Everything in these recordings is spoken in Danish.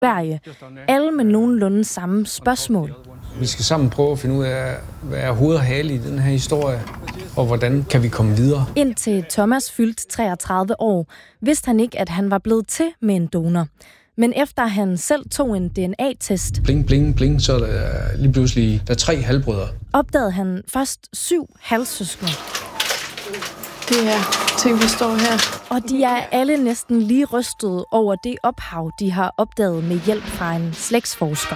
Sverige. Alle med nogenlunde samme spørgsmål. Vi skal sammen prøve at finde ud af, hvad er hoved og hale i den her historie, og hvordan kan vi komme videre. Indtil Thomas fyldte 33 år, vidste han ikke, at han var blevet til med en donor. Men efter han selv tog en DNA-test, bling, bling, bling, så er der lige pludselig der er 3 halvbrødre. Opdagede han først 7 halvsøskende. Det her ting, vi står her. Og de er alle næsten lige rystede over det ophav, de har opdaget med hjælp fra en slægtsforsker.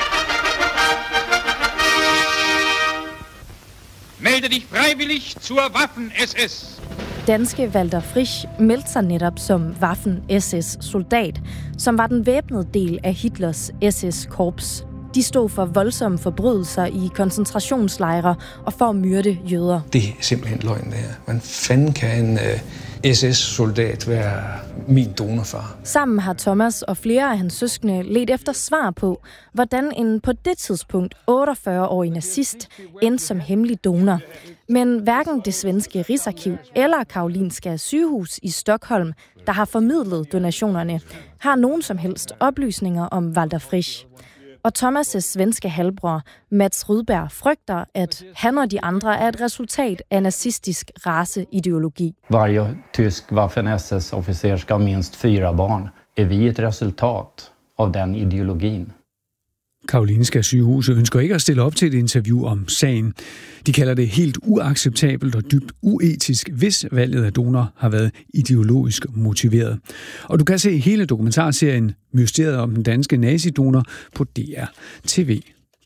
Melde dich freiwillig zur Waffen-SS. Danske Walter Frisch meldte sig netop som Waffen-SS-soldat, som var den væbnede del af Hitlers SS-korps. De stod for voldsomme forbrydelser i koncentrationslejre og for at myrde jøder. Det er simpelthen løgn, det her. Hvordan fanden kan en SS-soldat være min donorfar? Sammen har Thomas og flere af hans søskende ledt efter svar på, hvordan en på det tidspunkt 48-årig nazist endte som hemmelig donor. Men hverken det svenske Rigsarkiv eller Karolinska sygehus i Stockholm, der har formidlet donationerne, har nogen som helst oplysninger om Walter Frisch. Og Thomas' svenske halvbror, Mats Rydberg, frygter, at han og de andre er et resultat af nazistisk raceideologi. Varje tysk Waffen-SS-officer skal have mindst 4 barn. Er vi et resultat af den ideologien? Karolinska sygehus ønsker ikke at stille op til et interview om sagen. De kalder det helt uacceptabelt og dybt uetisk, hvis valget af donor har været ideologisk motiveret. Og du kan se hele dokumentarserien Mysteriet om den danske nazidonor på DR TV.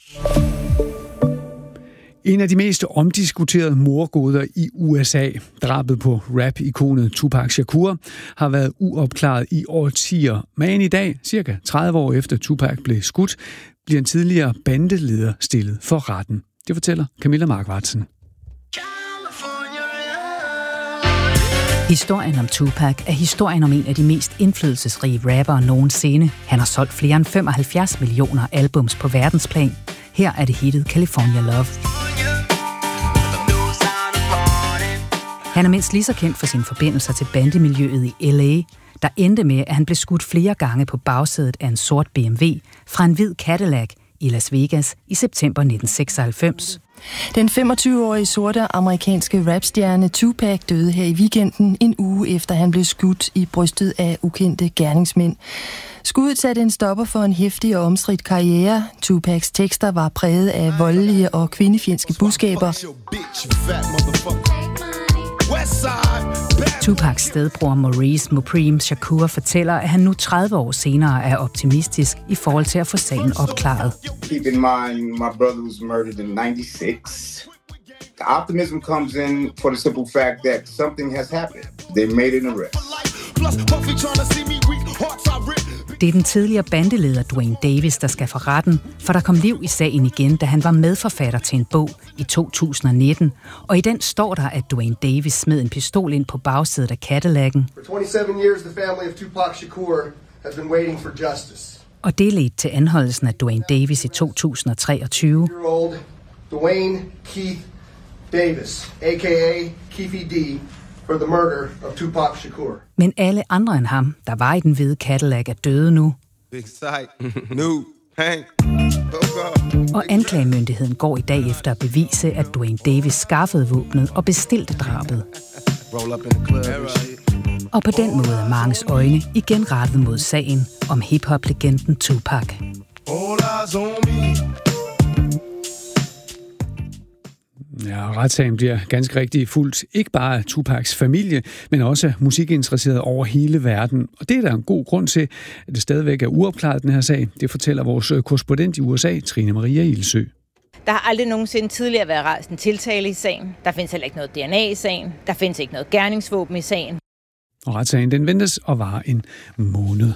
En af de mest omdiskuterede mordgåder i USA, drabet på rap-ikonet Tupac Shakur, har været uopklaret i årtier. Men i dag, cirka 30 år efter Tupac blev skudt, bliver en tidligere bandeleder stillet for retten. Det fortæller Camilla Markvartsen. Historien om Tupac er historien om en af de mest indflydelsesrige rappere nogensinde. Han har solgt flere end 75 millioner albums på verdensplan. Her er det hittet California Love. Han er mindst lige så kendt for sine forbindelser til bandemiljøet i LA, der endte med, at han blev skudt flere gange på bagsædet af en sort BMW fra en hvid Cadillac i Las Vegas i september 1996. Den 25-årige sorte amerikanske rapstjerne Tupac døde her i weekenden, en uge efter han blev skudt i brystet af ukendte gerningsmænd. Skuddet satte en stopper for en heftig og omstridt karriere. Tupacs tekster var præget af voldelige og kvindefjendske budskaber. Tupacs stedbror Maurice Mopreme Shakur fortæller, at han nu 30 år senere er optimistisk i forhold til at få sagen opklaret. Keep in mind, my brother was murdered in 96. The optimism comes in for the simple fact that something has happened. They made an arrest. Det er den tidligere bandeleder Duane Davis, der skal for retten, for der kom liv i sagen igen, da han var medforfatter til en bog i 2019. Og i den står der, at Duane Davis smed en pistol ind på bagsædet af Cadillac'en. Og det ledte til anholdelsen af Duane Davis i 2023. Duane Keith Davis, a.k.a. Keefy D., for the murder of Tupac Shakur. Men alle andre end ham, der var i den hvide Cadillac, er døde nu. Og anklagemyndigheden går i dag efter at bevise, at Duane Davis skaffede våbnet og bestilte drabet. Og på den måde er manges øjne igen rettet mod sagen om hip-hop-legenden Tupac. Ja, retssagen bliver ganske rigtig fuldt ikke bare af Tupacs familie, men også musikinteresserede over hele verden. Og det er der en god grund til, at det stadigvæk er uopklaret, den her sag. Det fortæller vores korrespondent i USA, Trine Maria Ilsø. Der har aldrig nogensinde tidligere været rejst en tiltale i sagen. Der findes heller ikke noget DNA i sagen. Der findes ikke noget gerningsvåben i sagen. Og retssagen den ventes at vare en måned.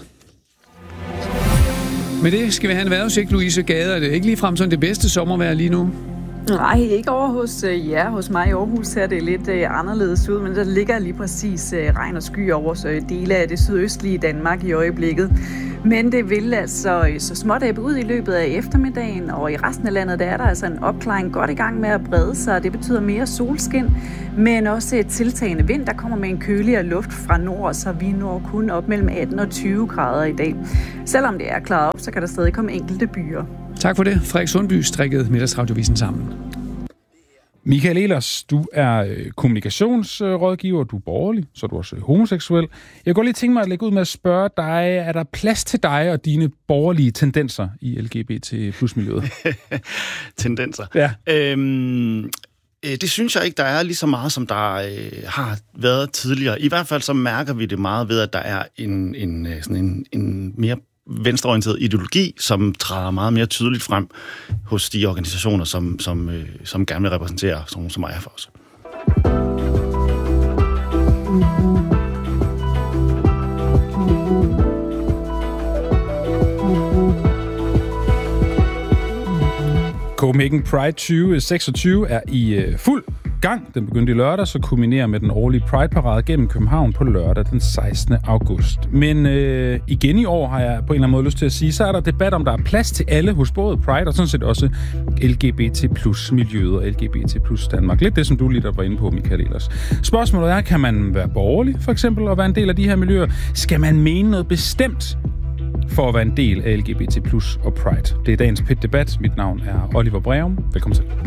Med det skal vi have en vejrudsigt, Louise Gade. Er det ikke ligefrem sådan det bedste sommervejr lige nu? Nej, ikke over hos jer. Hos mig i Aarhus ser det lidt anderledes ud, men der ligger lige præcis regn og sky over dele af det sydøstlige Danmark i øjeblikket. Men det vil altså så småt ebbe ud i løbet af eftermiddagen, og i resten af landet der er der altså en opklaring godt i gang med at brede sig. Det betyder mere solskin, men også et tiltagende vind, der kommer med en køligere luft fra nord, så vi når kun op mellem 18 og 20 grader i dag. Selvom det er klaret op, så kan der stadig komme enkelte byer. Tak for det. Frederik Sundby strikkede Middagsradiovisen sammen. Michael Ehlers, du er kommunikationsrådgiver, du er borgerlig, så er du også homoseksuel. Jeg går lige tænke mig at lægge ud med at spørge dig, er der plads til dig og dine borgerlige tendenser i LGBT+-miljøet? Tendenser? Ja. Det synes jeg ikke, der er lige så meget, som der har været tidligere. I hvert fald så mærker vi det meget ved, at der er en mere venstreorienteret ideologi, som træder meget mere tydeligt frem hos de organisationer, som gerne vil repræsentere sådan nogle som mig for os. Copenhagen Pride 2026 er i fuld gang. Den begyndte i lørdag, så kulminerer med den årlige Pride-parade gennem København på lørdag den 16. august. Men igen i år har jeg på en eller anden måde lyst til at sige, så er der debat om, der er plads til alle hos både Pride og sådan set også LGBT+-miljøet og LGBT+ Danmark. Lidt det, som du lige der var inde på, Michael Ehlers. Spørgsmålet er, kan man være borgerlig, for eksempel, og være en del af de her miljøer? Skal man mene noget bestemt for at være en del af LGBT+ og Pride? Det er dagens PIT-debat. Mit navn er Oliver Breum. Velkommen til.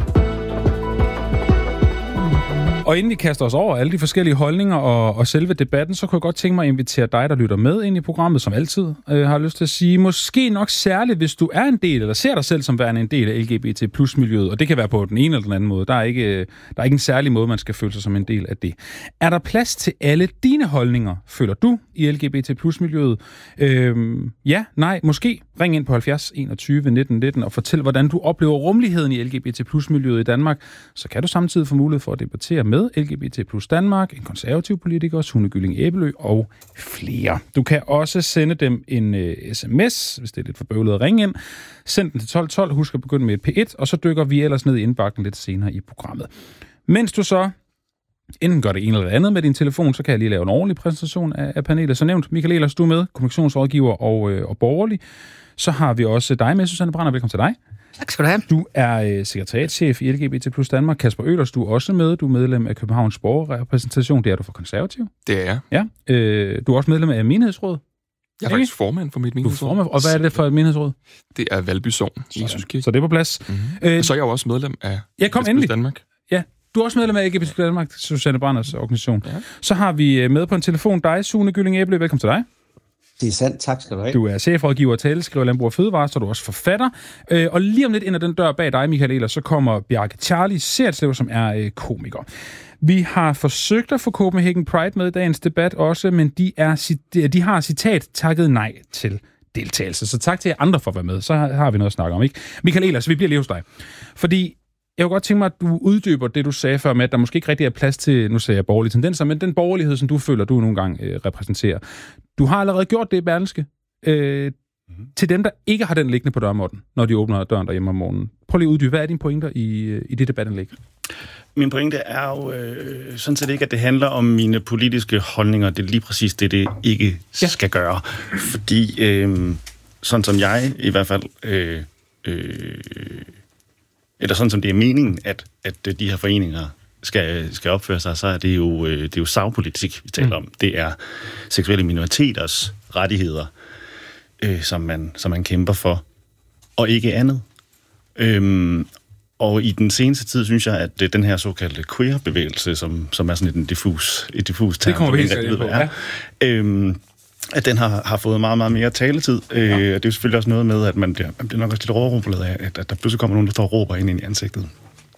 Og inden vi kaster os over alle de forskellige holdninger og selve debatten, så kunne jeg godt tænke mig at invitere dig, der lytter med ind i programmet, som altid har lyst til at sige. Måske nok særligt, hvis du er en del, eller ser dig selv som værende en del af LGBT+-miljøet, og det kan være på den ene eller den anden måde. Der er ikke en særlig måde, man skal føle sig som en del af det. Er der plads til alle dine holdninger, føler du, i LGBT+-miljøet? Ja, nej, måske. Ring ind på 70 21 19 19 og fortæl, hvordan du oplever rummeligheden i LGBT+-miljøet i Danmark. Så kan du samtidig få mulighed for at debattere med LGBT+ Danmark, en konservativ politiker, Sune Gylling Æbelø og flere. Du kan også sende dem en sms, hvis det er lidt for bøvlet at ringe ind. Send den til 1212, husk at begynde med et P1, og så dykker vi ellers ned i indbakken lidt senere i programmet. Mens du så enten gør det ene eller andet med din telefon, så kan jeg lige lave en ordentlig præsentation af panelet. Så nævnt, Michael Ehlers, du er med, kommunikationsrådgiver og borgerlig. Så har vi også dig med, Susanne Brander. Velkommen til dig. Tak skal du have. Du er sekretariatschef i LGBT+ Danmark. Kasper Øhlers, du er også med. Du er medlem af Københavns Borgerrepræsentation. Det er du for konservativ. Det er jeg. Ja. Du er også medlem af menighedsrådet. Jeg er faktisk formand for mit menighedsråd. Og hvad er det for et menighedsråd? Det er Valby Sogn. Jesus Kirke. Så det er på plads. Mm-hmm. Så er jeg jo også medlem af LGBT+ Danmark. Ja, du er også medlem af LGBT+ Danmark, Susanne Branders organisation. Ja. Så har vi med på en telefon dig, Sune Gylling Æbelø. Velkommen til dig. Det er sandt, tak skal du have. Du er chefrådgiver og taleskriver Landbrug og Fødevare, så er du også forfatter. Og lige om lidt ind ad den dør bag dig, Michael Ehlers, så kommer Bjarke Charlie Sertslev, som er komiker. Vi har forsøgt at få Copenhagen Pride med i dagens debat også, men de har citat takket nej til deltagelse. Så tak til jer andre for at være med. Så har vi noget at snakke om, ikke? Michael Ehlers, vi bliver lige hos dig. Fordi jeg kunne godt tænke mig, at du uddyber det, du sagde før med, at der måske ikke rigtig er plads til, nu sagde jeg borgerlige tendenser, men den borgerlighed, som du føler, du nogle gange repræsenterer. Du har allerede gjort det i Berlingske. Til dem, der ikke har den liggende på dørmåtten, når de åbner døren derhjemme om morgenen. Prøv lige at uddybe, hvad er dine pointer i det debatindlæg? Min pointe er jo sådan set ikke, at det handler om mine politiske holdninger. Det er lige præcis det ikke skal gøre. Fordi sådan som jeg i hvert fald... eller sådan som det er meningen, at de her foreninger skal opføre sig, så er det jo sagpolitik, vi taler om. Det er seksuelle minoriteters rettigheder, som man kæmper for, og ikke andet. Og i den seneste tid synes jeg, at den her såkaldte queer-bevægelse, som er sådan et diffus term, det kommer vi helt på, ja. At den har fået meget, meget mere taletid. Og det er jo selvfølgelig også noget med, at man bliver nok også lidt overrumplet af, at der pludselig kommer nogen, der står og råber ind i ansigtet.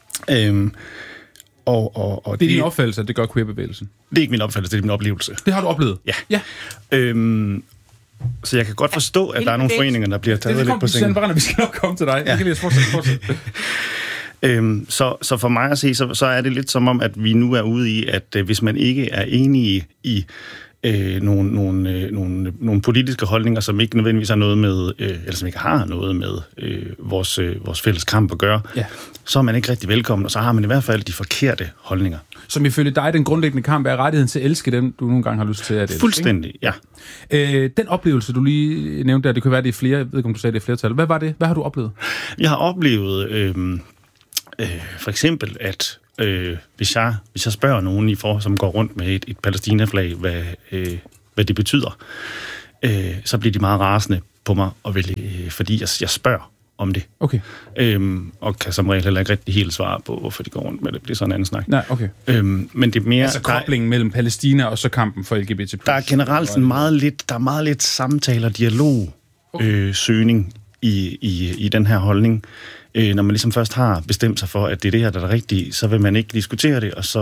Og det er din opfattelse, at det gør queer-bevægelsen? Det er ikke min opfattelse, det er min oplevelse. Det har du oplevet? Ja. Så jeg kan godt forstå, at der er nogle foreninger, der bliver taget lidt på sengen. Vi skal nok komme til dig. Ja. Det kan vi fortsætte. Så for mig at se, så er det lidt som om, at vi nu er ude i, at hvis man ikke er enige i nogle politiske holdninger, som ikke nødvendigvis har noget med, eller som ikke har noget med vores fælles kamp at gøre, så er man ikke rigtig velkommen, og så har man i hvert fald de forkerte holdninger. Som ifølge dig, den grundlæggende kamp er rettigheden til at elske dem, du nogle gange har lyst til at elske. Fuldstændig, ja. Den oplevelse, du lige nævnte der, det kan være, det er flere, jeg ved ikke, om du sagde, det er flertal. Hvad var det? Hvad har du oplevet? Jeg har oplevet for eksempel, at hvis jeg spørger nogen, som går rundt med et Palæstina-flag, hvad det betyder, så bliver de meget rasende på mig, fordi jeg spørger om det. Okay. Og kan som regel heller ikke rigtig helt svare på, hvorfor de går rundt med det. Det er sådan en anden snak. Nej, okay. Men det er mere... Altså koblingen mellem Palæstina og så kampen for LGBT+. Der er generelt meget lidt samtaler, dialog, søgning i den her holdning. Når man ligesom først har bestemt sig for, at det er det her, der er rigtigt, så vil man ikke diskutere det, og så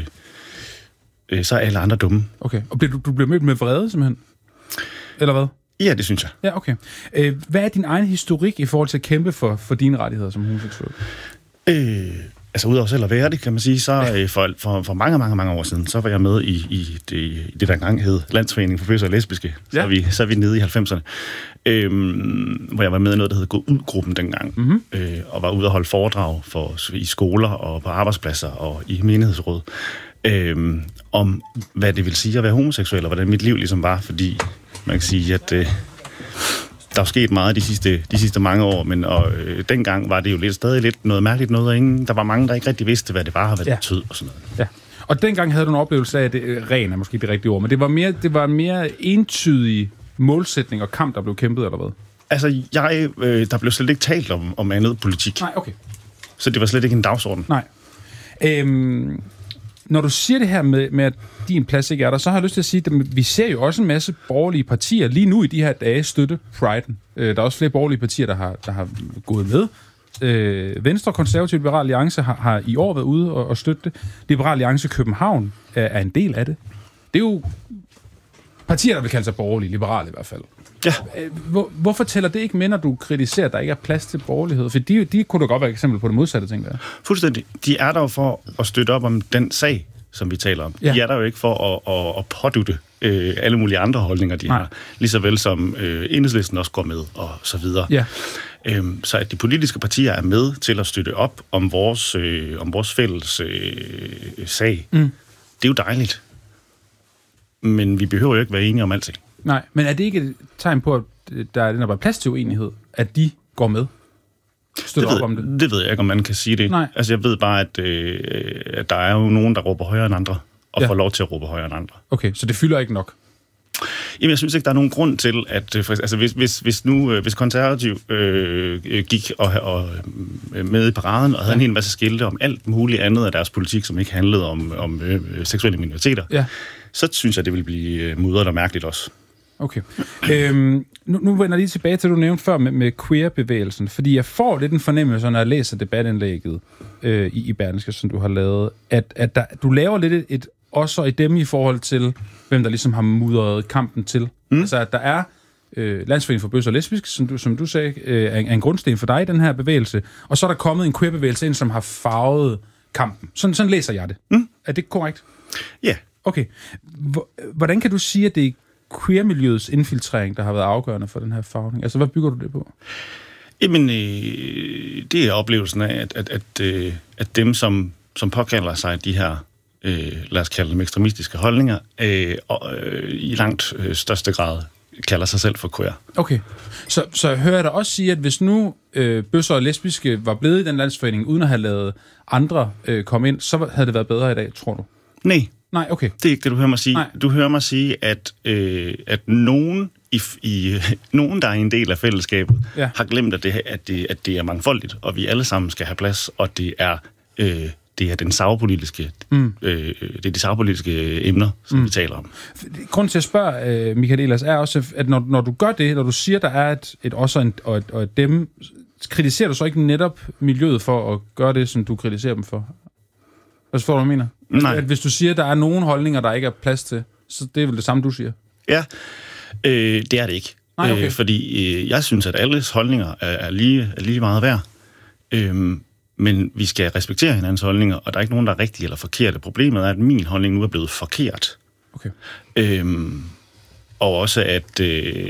er alle andre dumme. Okay. Og du bliver mødt med vrede, simpelthen? Eller hvad? Ja, det synes jeg. Ja, okay. Hvad er din egen historik i forhold til at kæmpe for dine rettigheder som homoseksuel? Altså udover selv at være det, kan man sige, så for mange år siden, så var jeg med i det der engang hed Landsforeningen for Bøsser og Lesbiske. Så er vi nede i 90'erne. Hvor jeg var med i noget, der hed Gå Ud-gruppen dengang. Mm-hmm. Og var ude at holde foredrag i skoler og på arbejdspladser og i menighedsråd. Om hvad det vil sige at være homoseksuel, og hvordan mit liv ligesom var, fordi man kan sige, at der er sket meget de sidste mange år, men dengang var det jo stadig lidt noget mærkeligt noget, og der var mange, der ikke rigtig vidste, hvad det var, og hvad det betød og sådan noget. Ja. Og dengang havde du en oplevelse af, at ren er måske det rigtige ord, men det var en mere entydig målsætning og kamp, der blev kæmpet, eller hvad? Altså, der blev slet ikke talt om andet politik. Nej, okay. Så det var slet ikke en dagsorden. Nej. Når du siger det her med, at din plads ikke er der, så har jeg lyst til at sige, at vi ser jo også en masse borgerlige partier lige nu i de her dage støtte Pride'en. Der er også flere borgerlige partier, der har gået med. Venstre, Konservativ, Liberal Alliance har i år været ude og støtte det. Liberal Alliance København er en del af det. Det er jo partier, der vil kalde sig borgerlige, liberale i hvert fald. Ja. Hvorfor tæller det ikke med, når du kritiserer, at der ikke er plads til borgerlighed? For de kunne da godt være et eksempel på det modsatte, tænker jeg. Fuldstændig. De er der jo for at støtte op om den sag, som vi taler om. Ja. De er der jo ikke for at pådutte alle mulige andre holdninger, de har. Lige så vel som Enhedslisten også går med, og så videre. Ja. Så at de politiske partier er med til at støtte op om vores fælles sag, det er jo dejligt. Men vi behøver jo ikke være enige om alting. Nej, men er det ikke et tegn på, at der er plads til uenighed, at de går med? Op om det? Det ved jeg ikke, om man kan sige det. Nej. Altså, jeg ved bare, at der er jo nogen, der råber højere end andre, og får lov til at råbe højere end andre. Okay, så det fylder ikke nok? Jamen, jeg synes ikke, der er nogen grund til, at hvis Konservativ gik og med i paraden og havde en hel masse skilte om alt muligt andet af deres politik, som ikke handlede om seksuelle minoriteter, så synes jeg, det vil blive mudret og mærkeligt også. Okay. Nu vender jeg lige tilbage til, du nævnte før med queer-bevægelsen, fordi jeg får lidt en fornemmelse, når jeg læser debatindlægget i Berlingske, som du har lavet, at du laver lidt et også i dem i forhold til, hvem der ligesom har mudret kampen til. Altså, at der er Landsforeningen for Bøsser og Lesbiske, som du sagde, er en grundsten for dig i den her bevægelse, og så er der kommet en queer-bevægelse ind, som har farvet kampen. Sådan læser jeg det. Er det korrekt? Ja. Okay. Hvordan kan du sige, at det er queer-miljøets infiltrering, der har været afgørende for den her farvning? Altså, hvad bygger du det på? Jamen, det er oplevelsen af, at dem, som påkalder sig de her lad os kalde dem ekstremistiske holdninger, i langt største grad kalder sig selv for queer. Okay. Så jeg hører dig også sige, at hvis nu bøsser og lesbiske var blevet i den landsforening, uden at have lavet andre komme ind, så havde det været bedre i dag, tror du? Nej, okay. Det er ikke det, du hører mig sige. Nej. Du hører mig sige, at nogen, nogen, der er en del af fællesskabet, har glemt, at det er mangfoldigt, og vi alle sammen skal have plads, og det er den sagpolitiske, det er de sagpolitiske emner, som vi taler om. Grunden til at spørge, Michael Ehlers, er også, at når du gør det, når du siger, der er et også og et dem, kritiserer du så ikke netop miljøet for at gøre det, som du kritiserer dem for? Hvad forstår du, hvad jeg mener? Nej. At hvis du siger, der er nogle holdninger, der ikke er plads til, så det er vel det samme, du siger? Ja, det er det ikke. Nej, okay. Fordi jeg synes, at alles holdninger er lige meget værd. Men vi skal respektere hinandens holdninger, og der er ikke nogen, der er rigtige eller forkerte. Problemet er, at min holdning nu er blevet forkert. Okay. Og også at...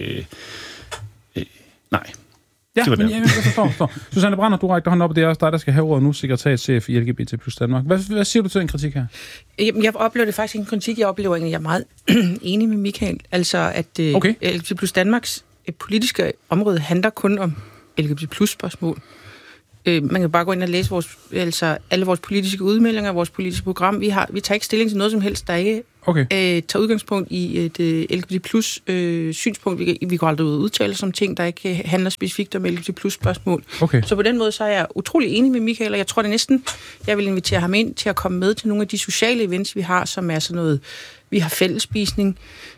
nej. Ja, men jeg forstår. Susanne Brander, du rækker hånden op, og det er også dig, der skal have ordet nu, sekretariatschef i LGBT plus Danmark. Hvad siger du til den kritik her? Jeg oplever det faktisk ikke en kritik. Jeg oplever egentlig, at jeg er meget enig med Michael. Altså, at LGBT plus Danmarks politiske område handler kun om LGBT plus spørgsmål. Man kan bare gå ind og læse alle vores politiske udmeldinger, vores politiske program. Vi tager ikke stilling til noget som helst, der ikke tager udgangspunkt i et LGBT plus synspunkt. Vi går aldrig ud og udtale som ting, der ikke handler specifikt om LGBT plus spørgsmål. Okay. Så på den måde så er jeg utrolig enig med Michael, og jeg tror det næsten, jeg vil invitere ham ind til at komme med til nogle af de sociale events, vi har, som er sådan noget, vi har fællesspisning,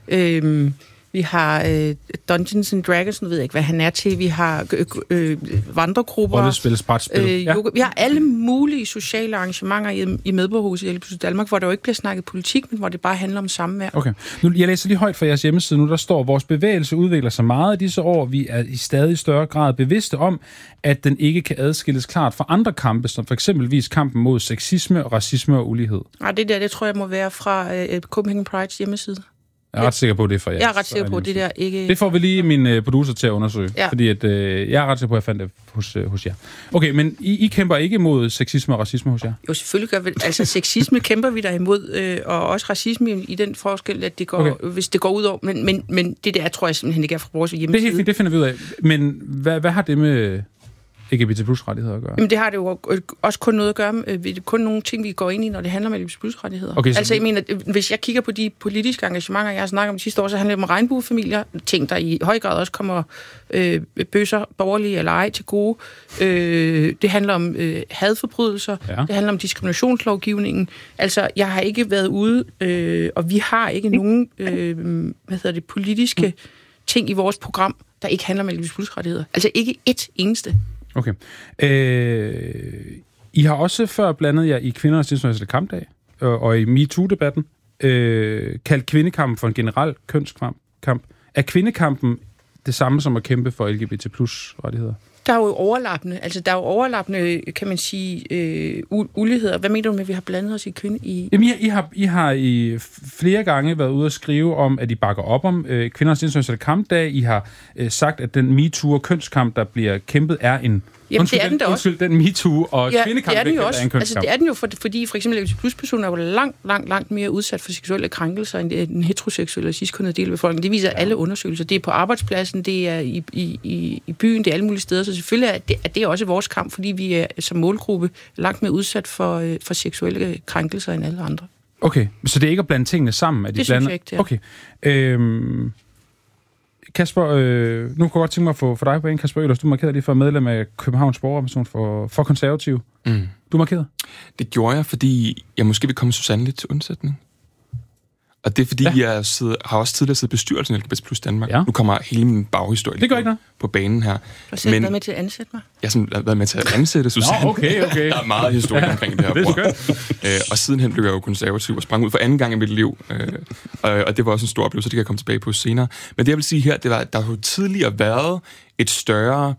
vi har Dungeons and Dragons, nu ved jeg ikke, hvad han er til. Vi har vandregrupper. Rollespil, brætspil. Yoga. Vi har alle mulige sociale arrangementer i Medborgerhuset i LGBT Danmark, hvor der jo ikke bliver snakket politik, men hvor det bare handler om samvær. Okay. Nu, jeg læser lige højt fra jeres hjemmeside nu, der står, vores bevægelse udvikler sig meget i disse år. Vi er i stadig større grad bevidste om, at den ikke kan adskilles klart fra andre kampe, som for eksempelvis kampen mod sexisme, racisme og ulighed. Nej, det tror jeg må være fra Copenhagen Prides hjemmeside. Jeg er ret sikker på, det er for jer. Jeg er ret sikker på, det der ikke... Det får vi lige min producer til at undersøge, fordi at, jeg er ret sikker på, at jeg fandt det hos jer. Okay, men I kæmper ikke mod sexisme og racisme hos jer? Jo, selvfølgelig gør vi. Altså, sexisme kæmper vi der imod, og også racisme i den forskel, at det går, hvis det går ud over... Men det der tror jeg simpelthen ikke er fra vores hjemmeside. Det er helt fint, det finder vi ud af. Men hvad har det med LGBT plus rettigheder at gøre? Jamen, det har det jo også kun noget at gøre med, kun nogle ting, vi går ind i, når det handler om LGBT plus rettigheder. Okay, altså, jeg mener, hvis jeg kigger på de politiske engagementer, jeg har snakket om sidste år, så handler det om regnbuefamilier, ting, der i høj grad også kommer bøsser, borgerlige eller ej, til gode. Det handler om hadforbrydelser, det handler om diskriminationslovgivningen. Altså, jeg har ikke været ude, og vi har ikke nogen, politiske ting i vores program, der ikke handler om LGBT plus rettigheder. Altså, ikke et eneste. Okay. I har også før blandet jer i kvindernes internationale kampdag og i MeToo-debatten kaldt kvindekampen for en generel kønskamp. Er kvindekampen det samme som at kæmpe for LGBT plus rettigheder? Der er jo overlappende, kan man sige, uligheder. Hvad mener du med, at vi har blandet os i Jamen, I har i flere gange været ude at skrive om, at I bakker op om kvindernes internationale kampdag. I har sagt, at den MeToo og kønskamp, der bliver kæmpet, er en... Jamen, det er den da også. Den MeToo og kvindekamp er en kønskamp. Altså, det er den jo, fordi for eksempel LGBT plus-personer er jo langt mere udsat for seksuelle krænkelser end den heteroseksuelle og cis-kønnede del af befolkningen. Det viser alle undersøgelser. Det er på arbejdspladsen, det er i byen, det er alle mulige steder. Så selvfølgelig er det også vores kamp, fordi vi er som målgruppe langt mere udsat for seksuelle krænkelser end alle andre. Okay, så det er ikke at blande tingene sammen? At det synes jeg ikke, det er. Okay. Kasper, nu kan jeg godt tænke mig at få dig på en. Kasper Øhlers, du markerede lige for medlem af Københavns Borgerrepræsentation for Konservative. Du markerede? Det gjorde jeg, fordi jeg måske vil komme Susanne lidt til undsætning. Og det er, fordi jeg har også tidligere siddet i bestyrelsen i LGBT plus Danmark. Ja. Nu kommer hele min baghistorie på banen her. Du har selv været med til at ansætte mig? Jeg har været med til at ansætte Susanne. Okay. Der er meget historie omkring det her. Det er så og sidenhen blev jeg jo konservativ og sprang ud for anden gang i mit liv. Og det var også en stor oplevelse, det kan jeg komme tilbage på senere. Men det jeg vil sige her, det var, at der har jo tidligere været et større...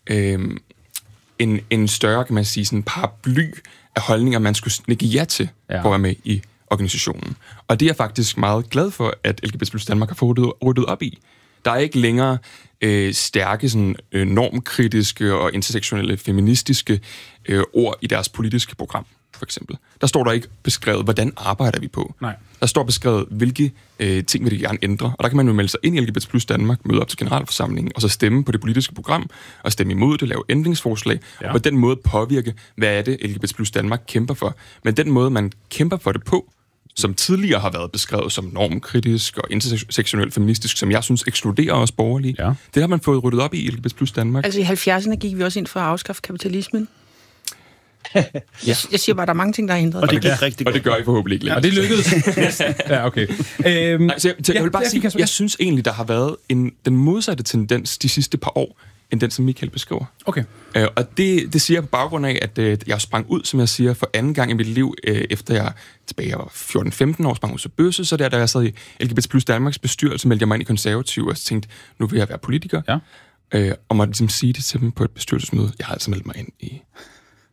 en større, kan man sige, sådan paraply af holdninger, man skulle nikke ja til for at være med i organisationen. Og det er jeg faktisk meget glad for, at LGBT plus Danmark har fået ryddet op i. Der er ikke længere stærke sådan, normkritiske og intersektionelle feministiske ord i deres politiske program, for eksempel. Der står der ikke beskrevet, hvordan arbejder vi på. Nej. Der står beskrevet, hvilke ting vil de gerne ændre. Og der kan man jo melde sig ind i LGBT plus Danmark, møde op til generalforsamlingen, og så stemme på det politiske program, og stemme imod det, lave ændringsforslag, og på den måde påvirke, hvad er det, LGBT plus Danmark kæmper for. Men den måde, man kæmper for det på, som tidligere har været beskrevet som normkritisk og intersektionelt feministisk, som jeg synes ekskluderer os borgerlige, det har man fået ryddet op i LGBT plus Danmark. Altså i 70'erne gik vi også ind for at afskaffe kapitalismen. Jeg siger bare, der er mange ting, der er ændret. Og det gik rigtig godt. Og det gør I forhåbentlig ikke. Og det lykkedes. Ja, okay. Jeg vil bare sige, jeg synes egentlig, der har været den modsatte tendens de sidste par år, end den, som Michael beskriver. Okay. Og det siger jeg på baggrund af, at jeg sprang ud, som jeg siger, for anden gang i mit liv, efter jeg var 14-15 år, sprang ud så bøsse, så da jeg sad i LGBT plus Danmarks bestyrelse, meldte jeg mig ind i Konservative og tænkte, nu vil jeg være politiker. Ja. Og måtte ligesom sige det til dem på et bestyrelsesmøde. Jeg har altså meldt mig ind i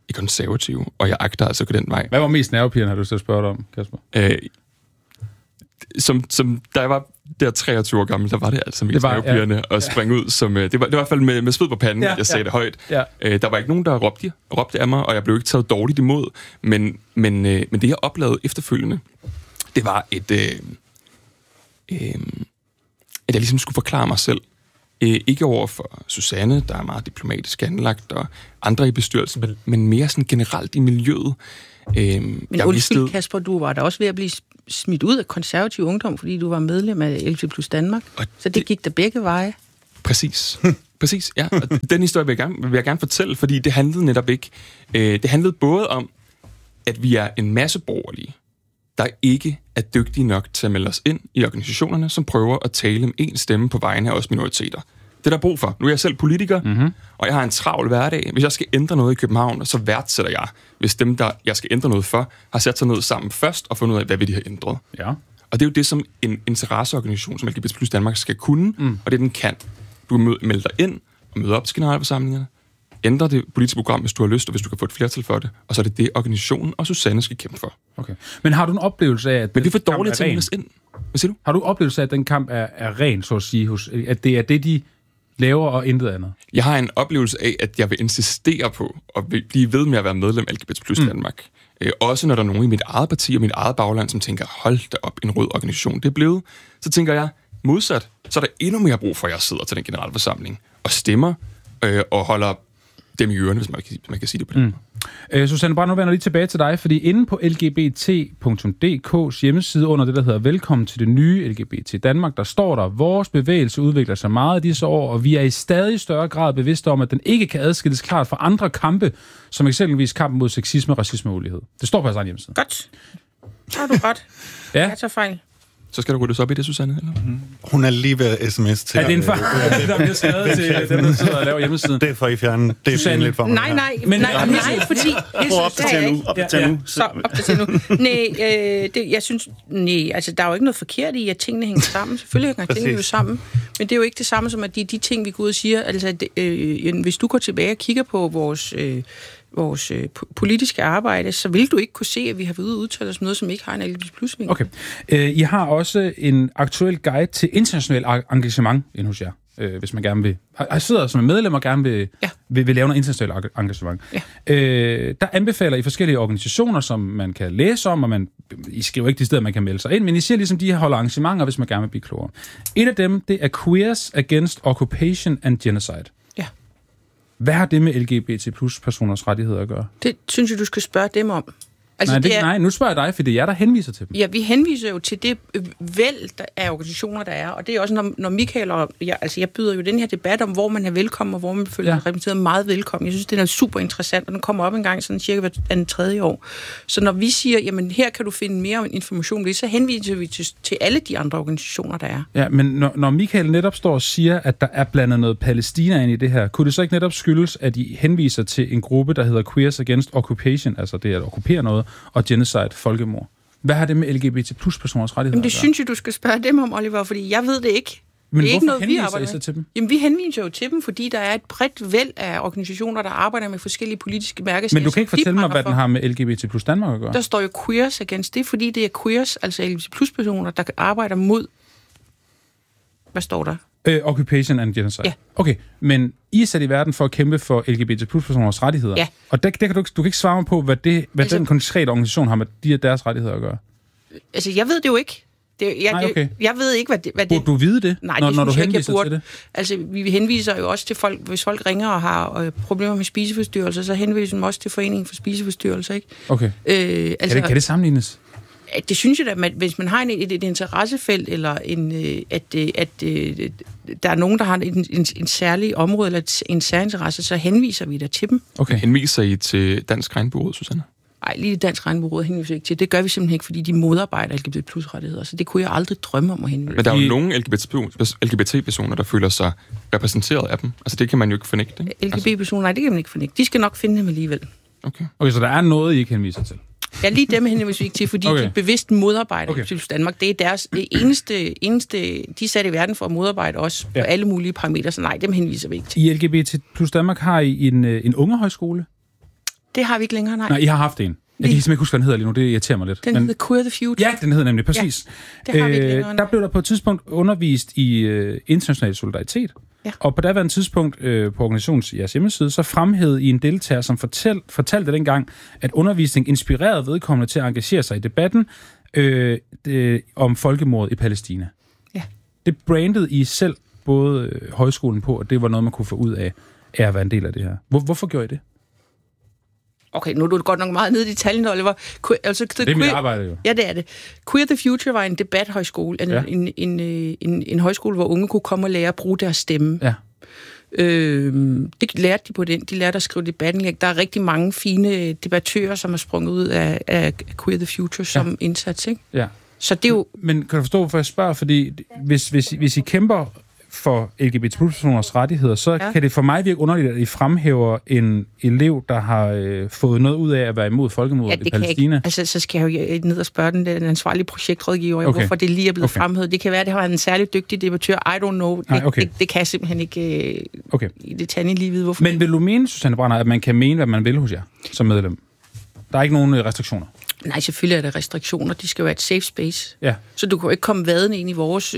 Konservative, og jeg agter altså gå den vej. Hvad var mest nervepirrende, har du så spørget om, Kasper? da jeg var der 23 år gammel, der var det altså mest nervepirrende at springe ud. Som, det var i hvert fald med sved på panden, jeg sagde det højt. Ja. Der var ikke nogen, der råbte af mig, og jeg blev ikke taget dårligt imod. Men det, jeg oplevede efterfølgende, det var at jeg ligesom skulle forklare mig selv. Ikke over for Susanne, der er meget diplomatisk anlagt, og andre i bestyrelsen, men mere sådan generelt i miljøet. Men undskyld, Kasper, du var da også ved at blive smidt ud af konservativ ungdom, fordi du var medlem af LGBT Plus Danmark. Så det gik der begge veje. Præcis, ja. Og den historie vil jeg gerne fortælle, fordi det handlede netop ikke. Det handlede både om, at vi er en masse borgerlige, der ikke er dygtige nok til at melde os ind i organisationerne, som prøver at tale med én stemme på vegne af os minoriteter. Det er der brug for. Nu er jeg selv politiker, og jeg har en travl hverdag. Hvis jeg skal ændre noget i København, så værdsætter jeg, hvis dem, der jeg skal ændre noget for, har sat sig ned sammen først og fundet ud af, hvad vil de have ændret. Ja. Og det er jo det, som en interesseorganisation som LGBT Plus Danmark skal kunne, og det den kan. Du melder dig ind og møder op til generalforsamlingerne, ændre det politiske program, hvis du har lyst, og hvis du kan få et flertal for det, og så er det organisationen og Susanne skal kæmpe for. Okay. Men har du en oplevelse af, at men det er for dårligt til at melde os ind? Hvad siger du? Har du oplevelse af, at den kamp er ren, så at sige, at det er det, de laver og intet andet? Jeg har en oplevelse af, at jeg vil insistere på at blive ved med at være medlem af LGBT Plus Danmark. Også når der er nogen i mit eget parti og mit eget bagland, som tænker, hold da op, en rød organisation, det er blevet. Så tænker jeg, modsat, så er der endnu mere brug for, at jeg sidder til den generalforsamling og stemmer og holder dem i ørerne, hvis man kan sige det på den måde. Susanne Brandt, nu vender lige tilbage til dig, fordi inde på lgbt.dk's hjemmeside under det, der hedder Velkommen til det nye LGBT Danmark, der står der, vores bevægelse udvikler sig meget i disse år, og vi er i stadig større grad bevidste om, at den ikke kan adskilles klart fra andre kampe, som eksempelvis kampen mod sexisme, racisme og ulighed. Det står på jeres egen hjemmeside. Godt. Så har du ret. Ja. Jeg tager fejl. Så skal du ryddes op i det, Susanne? Eller? Hun er lige ved sms til... Er det en fejl, der bliver skrevet til dem, der sidder og laver hjemmesiden? Det er for I fjerne. Det er lidt for mig. Nej, fordi... Prøv op til nu. Så op til nu. Jeg synes... Nej, altså der er jo ikke noget forkert i, at tingene hænger sammen. Selvfølgelig hænger tingene jo sammen. Men det er jo ikke det samme som, at de ting, vi går ud og siger... Altså, hvis du går tilbage og kigger på vores politiske arbejde, så vil du ikke kunne se, at vi har været ude og udtale os noget, som ikke har en LGBT plus vinkel. Okay. I har også en aktuel guide til international engagement inde hos jer, hvis man gerne vil... Jeg sidder som medlem og gerne vil lave noget internationalt engagement. Ja. Der anbefaler I forskellige organisationer, som man kan læse om, og I skriver ikke de steder, man kan melde sig ind, men I siger ligesom, de holder arrangementer, hvis man gerne vil blive klogere. Et af dem, det er Queers Against Occupation and Genocide. Hvad har det med LGBT plus personers rettigheder at gøre? Det synes jeg, du skal spørge dem om. Altså, nej, nu spørger jeg dig, for det er jer, der henviser til dem. Ja, vi henviser jo til det væld af organisationer, der er. Og det er også, når Michael og jeg byder jo den her debat om, hvor man er velkommen, og hvor man føler sig repræsenteret meget velkommen. Jeg synes, det er super interessant, og den kommer op en gang sådan cirka hver tredje år. Så når vi siger, jamen her kan du finde mere information, så henviser vi til alle de andre organisationer, der er. Ja, men når Michael netop står og siger, at der er blandet noget Palæstina ind i det her, kunne det så ikke netop skyldes, at I henviser til en gruppe, der hedder Queers Against Occupation, altså det at okkupere noget, og genocide, folkemord? Hvad har det med LGBT plus personers rettigheder? Jamen, det synes jeg, du skal spørge dem om, Oliver, fordi jeg ved det ikke. Men det er hvorfor ikke noget, henviser I så til dem? Jamen, vi henviser jo til dem, fordi der er et bredt væld af organisationer, der arbejder med forskellige politiske mærkesager. Men du kan ikke fortælle mig, hvad den har med LGBT plus Danmark at gøre? Der står jo Queers Against det, fordi det er queers, altså LGBT plus personer, der arbejder mod... Hvad står der? Occupation and Genocide. Ja. Okay, men I er sat i verden for at kæmpe for LGBT plus personers rettigheder. Ja. Og du kan ikke svare mig på, hvad den konkrete organisation har med deres rettigheder at gøre. Altså, jeg ved det jo ikke. Jeg ved ikke, hvad det... Burde du vide det, nej, når du henviser til det? Altså, vi henviser jo også til folk, hvis folk ringer og har problemer med spiseforstyrrelser, så henviser vi også til Foreningen for Spiseforstyrrelser, ikke? Okay. Kan det sammenlignes? Det synes jeg da, hvis man har et interessefelt, eller der er nogen, der har en særlig område, eller en særinteresse, så henviser vi da til dem. Okay. Henviser I til Dansk Regnbueråd, Susanne? Nej, lige Dansk Regnbueråd henviser ikke til. Det gør vi simpelthen ikke, fordi de modarbejder LGBT plus rettigheder, så det kunne jeg aldrig drømme om at henvise. Men der er jo nogle LGBT-personer, der føler sig repræsenteret af dem. Altså det kan man jo ikke fornægte. LGBT-personer, nej, det kan man ikke fornægte. De skal nok finde dem alligevel. Okay, så der er noget, I ikke henviser til? Ja, lige dem henviser vi ikke til, fordi de bevidst modarbejder Danmark. Det er deres eneste, de er sat i verden for at modarbejde os på alle mulige parametre, så nej, dem henviser vi ikke til. I LGBT plus Danmark har I en ungehøjskole? Det har vi ikke længere, nej. Nej, I har haft en? Jeg kan simpelthen ikke huske, hvad den hedder lige nu. Det irriterer mig lidt. Den hedder Queer the Future. Ja, den hedder nemlig, præcis. Ja, det har vi ikke længere. Der blev der på et tidspunkt undervist i international solidaritet. Ja. Og på daværende tidspunkt på organisationens hjemmeside, så fremhævede I en deltager, som fortalte dengang, at undervisning inspirerede vedkommende til at engagere sig i debatten om folkemordet i Palæstina. Ja. Det brandede I selv både højskolen på, og det var noget, man kunne få ud af at være en del af det her. Hvorfor gjorde I det? Okay, nu er du godt nok meget nede i detaljen, Oliver. Altså, det er mit arbejde jo. Ja, det er det. Queer the Future var en debathøjskole, en højskole, hvor unge kunne komme og lære at bruge deres stemme. Ja. Det lærte de på den. De lærte at skrive debatindlæg. Der er rigtig mange fine debattører, som er sprunget ud af Queer the Future som indsats, ikke? Ja. Så det er jo... Men kan du forstå, hvorfor jeg spørger? Fordi hvis I kæmper for LGBT+-personers rettigheder, så kan det for mig virke underligt, at I fremhæver en elev, der har fået noget ud af at være imod folkemordet i Palæstina. Ikke. Altså, så skal jeg jo ned og spørge den ansvarlige projektrådgiver, hvorfor det lige er blevet fremhævet. Det kan være, at det har været en særlig dygtig debattør. I don't know. Det kan jeg simpelthen ikke i detaljen lige vide, hvorfor. Men vil du mene, Susanne Brander, at man kan mene, hvad man vil hos jer som medlem? Der er ikke nogen restriktioner? Nej, selvfølgelig er der restriktioner. De skal jo være et safe space. Ja. Så du kan jo ikke komme vadende ind i vores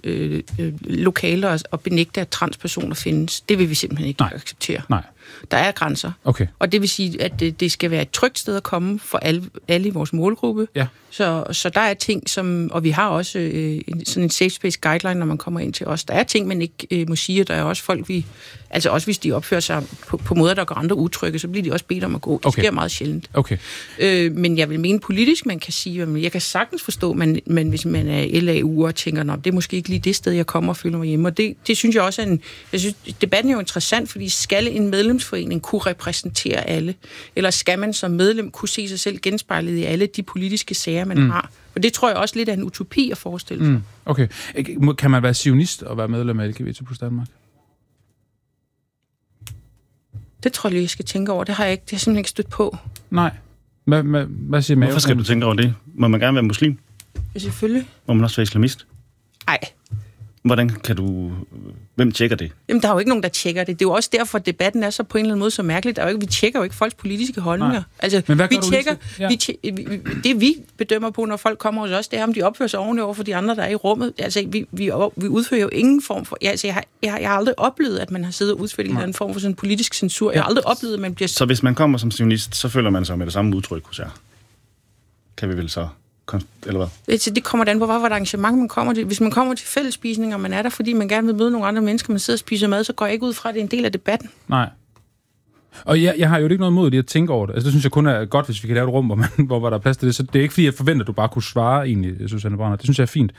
lokaler og benægte, at transpersoner findes. Det vil vi simpelthen ikke acceptere. Nej. Der er grænser. Okay. Og det vil sige, at det skal være et trygt sted at komme for alle i vores målgruppe. Ja. Så der er ting, og vi har også sådan en safe space guideline, når man kommer ind til os. Der er ting, man ikke må sige, og der er også folk, altså også hvis de opfører sig på måder, der gør andre utrygge, så bliver de også bedt om at gå. Det sker meget sjældent. Okay. Men jeg vil mene politisk, man kan sige, at jeg kan sagtens forstå, men hvis man er LAU og tænker, det er måske ikke lige det sted, jeg kommer og føler mig hjemme. Og det synes jeg også jeg synes, debatten er jo interessant, fordi skal en medlemsforening kunne repræsentere alle? Eller skal man som medlem kunne se sig selv genspejlet i alle de politiske sager, man har? Og det tror jeg også lidt er en utopi at forestille sig. Okay. Kan man være zionist og være medlem af LGBT+ Danmark? Det tror jeg lige, jeg skal tænke over. Det har jeg simpelthen ikke stødt på. Nej. Hvad siger Mave? Hvorfor skal du tænke over det? Må man gerne være muslim? Ja, selvfølgelig. Må man også være islamist? Nej. Hvordan kan du... Hvem tjekker det? Jamen, der er jo ikke nogen, der tjekker det. Det er jo også derfor, at debatten er så på en eller anden måde så mærkeligt. Vi tjekker jo ikke folks politiske holdninger. Nej. Altså, men hvad vi tjekker... Det vi bedømmer på, når folk kommer hos os, det er, om de opfører sig ordentligt over for de andre, der er i rummet. Altså, vi udfører jo ingen form for... Altså, jeg har aldrig oplevet, at man har siddet og udført en eller anden form for sådan politisk censur. Jeg har aldrig oplevet, at man bliver... Så hvis man kommer som sionist, så føler man sig med det samme udtryk hos jer? Kan vi vel så... Eller hvad? Det kommer an på, hvad for et arrangement man kommer til. Hvis man kommer til fællesspisninger, og man er der, fordi man gerne vil møde nogle andre mennesker, man sidder og spiser mad, så går jeg ikke ud fra, at det er en del af debatten. Nej. Og jeg har jo ikke noget mod det at tænke over det. Altså, det synes jeg kun er godt, hvis vi kan lave et rum, hvor der er plads til det. Så det er ikke, fordi jeg forventer, at du bare kunne svare egentlig, Susanne Brander. Det synes jeg er fint.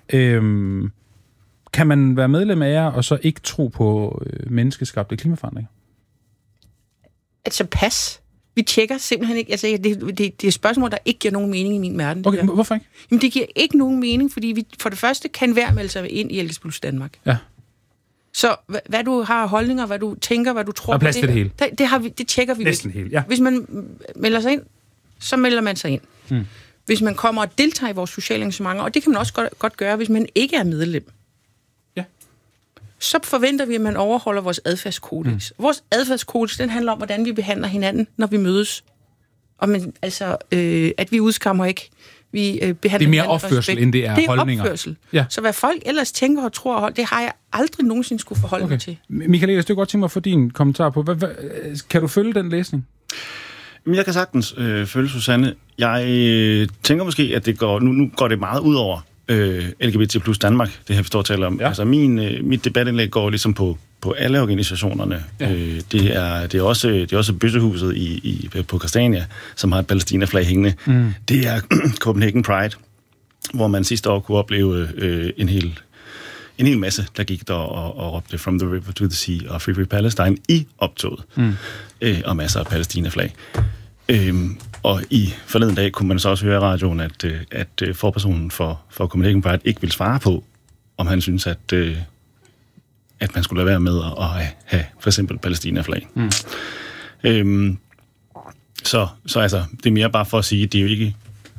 Kan man være medlem af jer, og så ikke tro på menneskeskabte klimaforandringer? Altså pas. Vi tjekker simpelthen ikke. Altså, det er spørgsmål, der ikke giver nogen mening i min verden. Okay, hvorfor ikke? Jamen, det giver ikke nogen mening, fordi vi for det første kan hver melde sig ind i LGBT+ Danmark. Ja. Så hvad du har holdninger, hvad du tænker, hvad du tror... Og plads til det hele. Det tjekker vi. Næsten hele, ja. Hvis man melder sig ind, så melder man sig ind. Hvis man kommer og deltager i vores sociale arrangementer, og det kan man også godt gøre, hvis man ikke er medlem. Ja. Så forventer vi, at man overholder vores adfærdskodex. Vores adfærdskodex, den handler om, hvordan vi behandler hinanden, når vi mødes. Og at vi udskammer ikke. Vi behandler det er mere opførsel, end det er holdninger. Det er opførsel. Ja. Så hvad folk ellers tænker og tror, det har jeg aldrig nogensinde skulle forholde mig til. Michael Ehlers, det er godt tænke mig at få din kommentar på. Kan du følge den læsning? Jeg kan sagtens følge Susanne. Jeg tænker måske, at det nu går det meget ud over LGBT+ Danmark, det her vi står og taler om. Ja. Altså mit debatindlæg går ligesom på alle organisationerne. Ja. Det er også Bøssehuset på Christiania, som har et Palæstina-flag hængende. Det er Copenhagen Pride, hvor man sidste år kunne opleve en hel masse, der gik der og råbte From the River to the Sea og Free Palestine i optoget. Og masser af Palæstina-flag. Og i forleden dag kunne man så også høre i radioen, at forpersonen for Copenhagen Pride ikke vil svare på, om han synes, at man skulle lade være med at have for eksempel Palæstina-flag. Så altså, det er mere bare for at sige, at det er jo ikke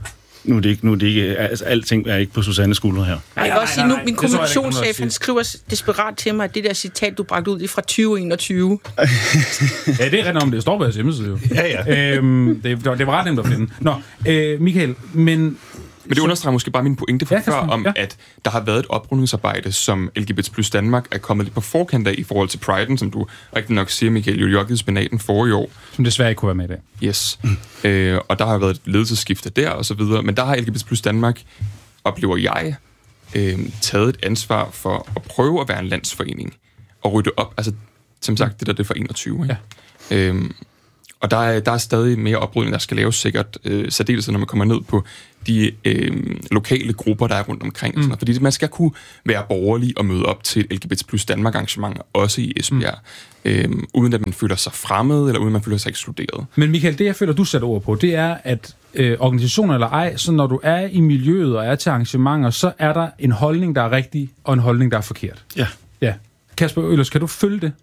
Nu er det ikke altså, alting er ikke på Susannes skuldre her. Jeg vil også sige, nu min kommunikationschef, han skriver desperat til mig, at det der citat, du bragte ud, det er fra 2021. Ja, det er rent om, det står på jeres hjemmeside jo. Ja. Det var ret nemt at finde. Nå, Michael, men det understreger måske bare min pointe fra før, om at der har været et oprydningsarbejde, som LGBT plus Danmark er kommet lidt på forkant af i forhold til Pride'en, som du rigtig nok siger, Michael, jo jokkede spinaten forrige år. Som desværre ikke kunne være med i dag. Yes. Og der har været et ledelsesskifte der, og så videre. Men der har LGBT plus Danmark, oplever jeg, taget et ansvar for at prøve at være en landsforening og rydde op. Altså, som sagt, det er for 21. Ja. Og der er stadig mere oprydning, der skal laves sikkert, særdeles når man kommer ned på de lokale grupper, der er rundt omkring. Og sådan, fordi man skal kunne være borgerlig og møde op til LGBT plus Danmark arrangementer, også i Esbjerg, uden at man føler sig fremmed, eller uden at man føler sig ekskluderet. Men Michael, det jeg føler, du sætter ord på, det er, at organisationer eller ej, så når du er i miljøet og er til arrangementer, så er der en holdning, der er rigtig, og en holdning, der er forkert. Ja. Kasper Øhlers, kan du følge det?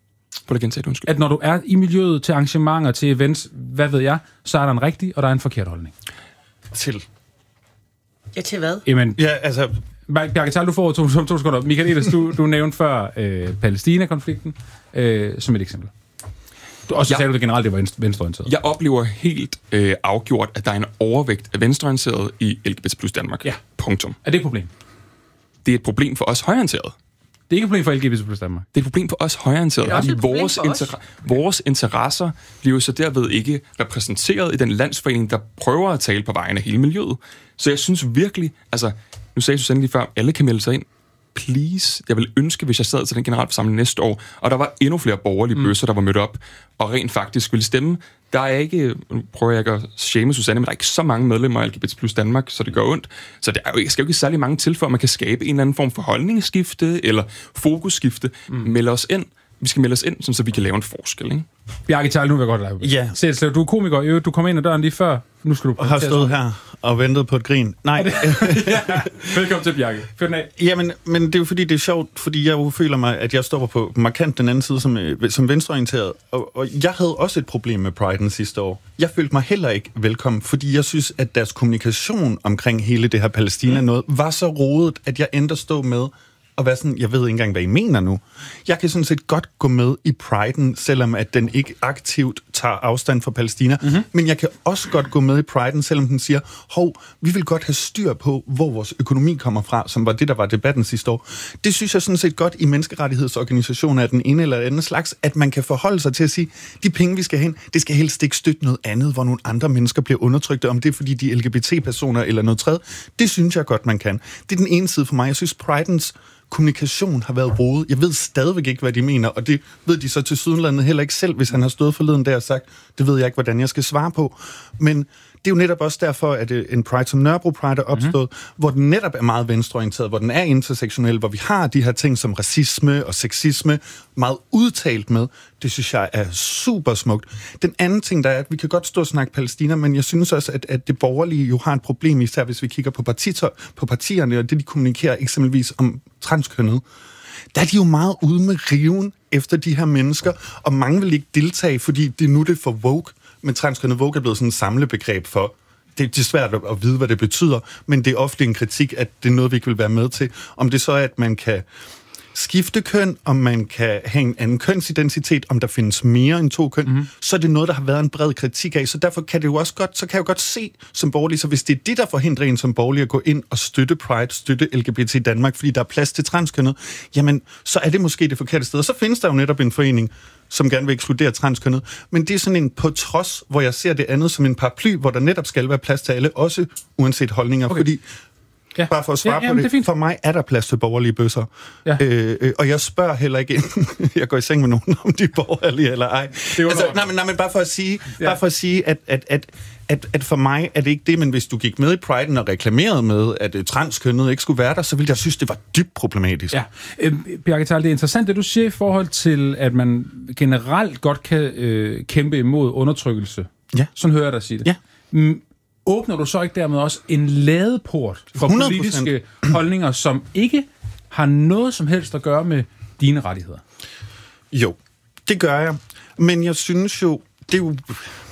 At når du er i miljøet til arrangementer, til events, hvad ved jeg, så er der en rigtig, og der er en forkert holdning. Til hvad? Jamen, ja, altså... Bjarke Tal, du får to sekunder. Michael Ehlers, du nævnte før Palæstina-konflikten som et eksempel. Og så sagde du det generelt, det var venstreorienteret. Jeg oplever helt afgjort, at der er en overvægt af venstreorienteret i LGBT plus Danmark. Ja. Punktum. Er det et problem? Det er et problem for os højreorienterede. Det er ikke et problem for LGBT plus Danmark. Det er et problem for os højreorienterede, fordi vores interesser bliver jo så derved ikke repræsenteret i den landsforening, der prøver at tale på vegne af hele miljøet. Så jeg synes virkelig, altså, nu sagde Susanne lige før, alle kan melde sig ind. Please. Jeg vil ønske, hvis jeg sad til den generalforsamling næste år, og der var endnu flere borgerlige bøsser, der var mødt op, og rent faktisk ville stemme. Der er ikke, nu prøver jeg ikke at shame Susanne, men der er ikke så mange medlemmer af LGBT plus Danmark, så det gør ondt. Så der skal jo ikke særlig mange til, for at man kan skabe en eller anden form for holdningsskifte, eller fokusskifte. Meld os ind. Vi skal melde os ind, så vi kan lave en forskel, ikke? Bjarke Tal, nu vil jeg godt lave. Ja. Sæt, du er komiker, du kom ind ad døren lige før. Nu skal du og har stået her og ventet på et grin. Nej. Ja. Velkommen til, Bjarke. Fyr den af. Jamen, men det er jo fordi, det er sjovt, fordi jeg jo føler mig, at jeg står på markant den anden side som venstreorienteret. Og jeg havde også et problem med Pride'en sidste år. Jeg følte mig heller ikke velkommen, fordi jeg synes, at deres kommunikation omkring hele det her Palæstina-noget var så rodet, at jeg endte at stå med og være sådan, jeg ved ikke engang, hvad I mener nu. Jeg kan sådan set godt gå med i Pride'en, selvom at den ikke aktivt tager afstand fra Palæstina, men jeg kan også godt gå med i Pride'en, selvom den siger, vi vil godt have styr på, hvor vores økonomi kommer fra, som var det, der var debatten sidste år. Det synes jeg sådan set godt i menneskerettighedsorganisationer af den ene eller anden slags, at man kan forholde sig til at sige, de penge, vi skal hen, det skal helst ikke støtte noget andet, hvor nogle andre mennesker bliver undertrykte, om det er fordi de er LGBT-personer eller noget tredje. Det synes jeg godt, man kan. Det er den ene side for mig. Jeg synes, Pride'ens kommunikation har været rodet. Jeg ved stadigvæk ikke, hvad de mener, og det ved de så til Sydlandet heller ikke selv, hvis han har stået forleden der og sagt, det ved jeg ikke, hvordan jeg skal svare på. Men det er jo netop også derfor, at en Pride som Nørrebro Pride er opstået, hvor den netop er meget venstreorienteret, hvor den er intersektionel, hvor vi har de her ting som racisme og sexisme meget udtalt med. Det synes jeg er super smukt. Den anden ting, der er, at vi kan godt stå og snakke Palæstina, men jeg synes også, at det borgerlige jo har et problem, især hvis vi kigger på partierne, og det de kommunikerer eksempelvis om transkønnet. Der er de jo meget ude med riven efter de her mennesker, og mange vil ikke deltage, fordi det nu det for woke. Men transkønnet woke er blevet sådan et samlebegreb for. Det er svært at vide, hvad det betyder, men det er ofte en kritik, at det er noget, vi ikke vil være med til. Om det så er, at man kan skifte køn, om man kan have en anden kønsidentitet, om der findes mere end 2 køn, så er det noget, der har været en bred kritik af. Så derfor kan det jo også godt, så kan jeg jo godt se som borgerlig, så hvis det er det, der forhindrer en som borgerlig at gå ind og støtte Pride, støtte LGBT i Danmark, fordi der er plads til transkønnet, jamen, så er det måske det forkerte sted. Og så findes der jo netop en forening, som gerne vil ekskludere transkønnet. Men det er sådan en på trods, hvor jeg ser det andet som en paraply, hvor der netop skal være plads til alle, også uanset holdninger, fordi bare for at svare på det, for mig er der plads til borgerlige bøsser. Ja. Og jeg spørger heller ikke ind, jeg går i seng med nogen, om de er borgerlige eller ej. Altså, men bare for at sige, at for mig er det ikke det, men hvis du gik med i Pride'en og reklamerede med, at transkønnet ikke skulle være der, så ville jeg synes, det var dybt problematisk. Ja. Bjarke Tal, det er interessant, det du siger i forhold til, at man generelt godt kan kæmpe imod undertrykkelse. Ja. Sådan hører jeg dig sige det. Ja. Åbner du så ikke dermed også en ladeport for 100%. Politiske holdninger, som ikke har noget som helst at gøre med dine rettigheder? Jo, det gør jeg. Men jeg synes jo, det er jo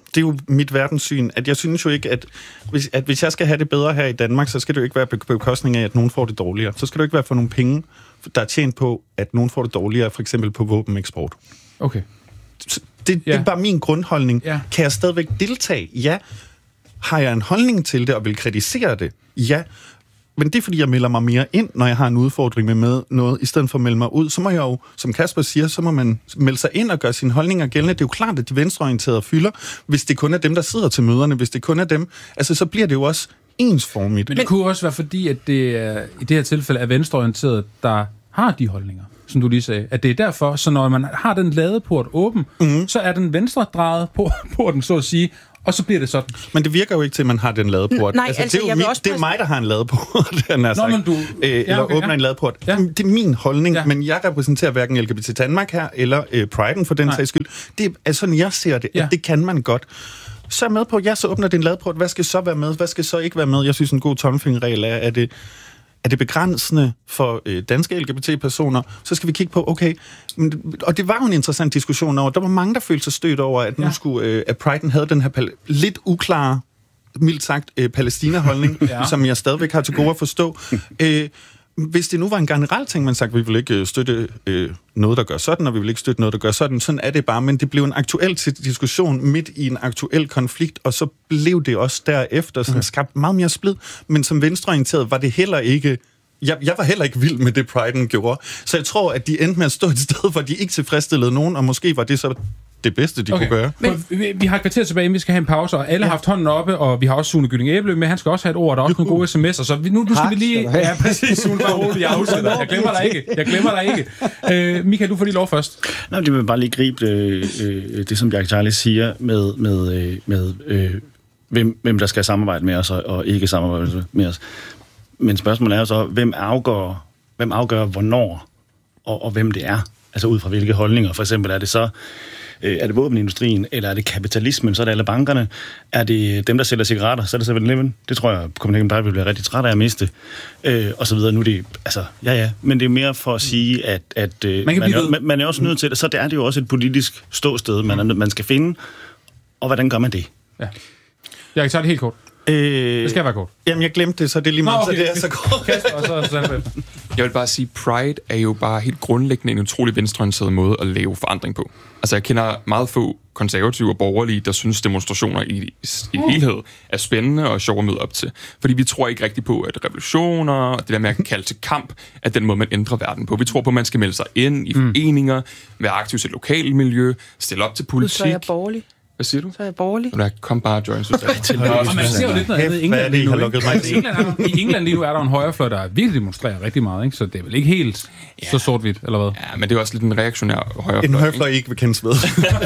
det er jo mit verdenssyn, at jeg synes jo ikke, at hvis jeg skal have det bedre her i Danmark, så skal det jo ikke være på bekostning af, at nogen får det dårligere. Så skal det jo ikke være for nogle penge, der er tjent på, at nogen får det dårligere, for eksempel på våbeneksport. Okay. Det er bare min grundholdning. Ja. Kan jeg stadigvæk deltage? Ja. Har jeg en holdning til det og vil kritisere det? Ja. Men det er, fordi jeg melder mig mere ind, når jeg har en udfordring med noget, i stedet for at melde mig ud. Så må jeg jo, som Kasper siger, så må man melde sig ind og gøre sine holdninger gældende. Det er jo klart, at de venstreorienterede fylder, hvis det kun er dem, der sidder til møderne, hvis det kun er dem. Altså, så bliver det jo også ensformigt. Men det kunne også være fordi, at det er, i det her tilfælde er venstreorienterede, der har de holdninger, som du lige sagde. At det er derfor, så når man har den ladeport åben, så er den venstredrejet porten, så at sige, og så bliver det sådan. Men det virker jo ikke til, at man har den ladeport. Nej, altså det er mig, der har en ladeport, eller åbner en ladeport. Ja. Det er min holdning, men jeg repræsenterer hverken LGBT Danmark her, eller Pride'en for den sags skyld. Det er sådan, jeg ser det, at det kan man godt. Så er med på, så åbner det en ladeport. Hvad skal så være med? Hvad skal så ikke være med? Jeg synes, en god tommelfingerregel er det begrænsende for danske LGBT-personer, så skal vi kigge på, okay, og det var jo en interessant diskussion over, der var mange, der følte sig stødt over, at nu skulle, at Pride'en havde den her lidt uklare, mildt sagt, Palæstina-holdning, som jeg stadigvæk har til gode at forstå. Hvis det nu var en generel ting, man sagde, vi vil ikke støtte noget, der gør sådan, og vi vil ikke støtte noget, der gør sådan. Sådan er det bare, men det blev en aktuel diskussion midt i en aktuel konflikt, og så blev det også derefter sådan skabt meget mere splid. Men som venstreorienteret var det heller ikke... Jeg var heller ikke vild med det, Pride'en gjorde. Så jeg tror, at de endte med at stå et sted, hvor de ikke tilfredsstillede nogen, og måske var det så det bedste, de kunne gøre. Men vi har et kvarter tilbage, inden vi skal have en pause, og alle har haft hånden oppe, og vi har også Sune Gylling Æble med, han skal også have et ord, der er også nogle gode sms'er, så nu skal vi lige... Ja, præcis, Sune, bare roligt, jeg afsætter. Jeg glemmer dig ikke. Michael, du får lige lov først. Nej, det vil bare lige gribe det som Jack Charlie siger, med hvem der skal samarbejde med os, og ikke samarbejde med os. Men spørgsmålet er jo så, hvem afgør hvornår, og hvem det er? Altså ud fra hvilke holdninger. For eksempel er det våbenindustrien, eller er det kapitalismen, så er det alle bankerne. Er det dem, der sælger cigaretter, så er det 7-Eleven. Det tror jeg, Copenhagen Pride vil blive rigtig træt af at miste. Og så videre. Nu er det, altså, men det er mere for at sige, at man er også nødt til det. Så det er det jo også et politisk ståsted, man skal finde. Og hvordan gør man det? Ja. Jeg kan tage det helt kort. Det skal være kort. Jamen, jeg glemte det, så det er lige meget, så det er så kort. Jeg vil bare sige, Pride er jo bare helt grundlæggende en utrolig venstreorienteret måde at lave forandring på. Altså, jeg kender meget få konservative og borgerlige, der synes demonstrationer i helhed er spændende og sjove at møde op til. Fordi vi tror ikke rigtig på, at revolutioner og det der med at kalde til kamp er den måde, man ændrer verden på. Vi tror på, at man skal melde sig ind i foreninger, være aktiv til lokale miljø, stille op til politik. Så er jeg borgerlig. Hvad siger du? Så er jeg borgerlig. Kom bare, Joyce. Man ser jo lidt noget andet i England lige nu. I England lige nu er der en højrefløj, der virkelig demonstrerer rigtig meget, ikke? Så det er vel ikke helt så sort-hvidt, eller hvad? Ja, men det er også lidt en reaktionær højrefløj. En højrefløj ikke vil kendes ved.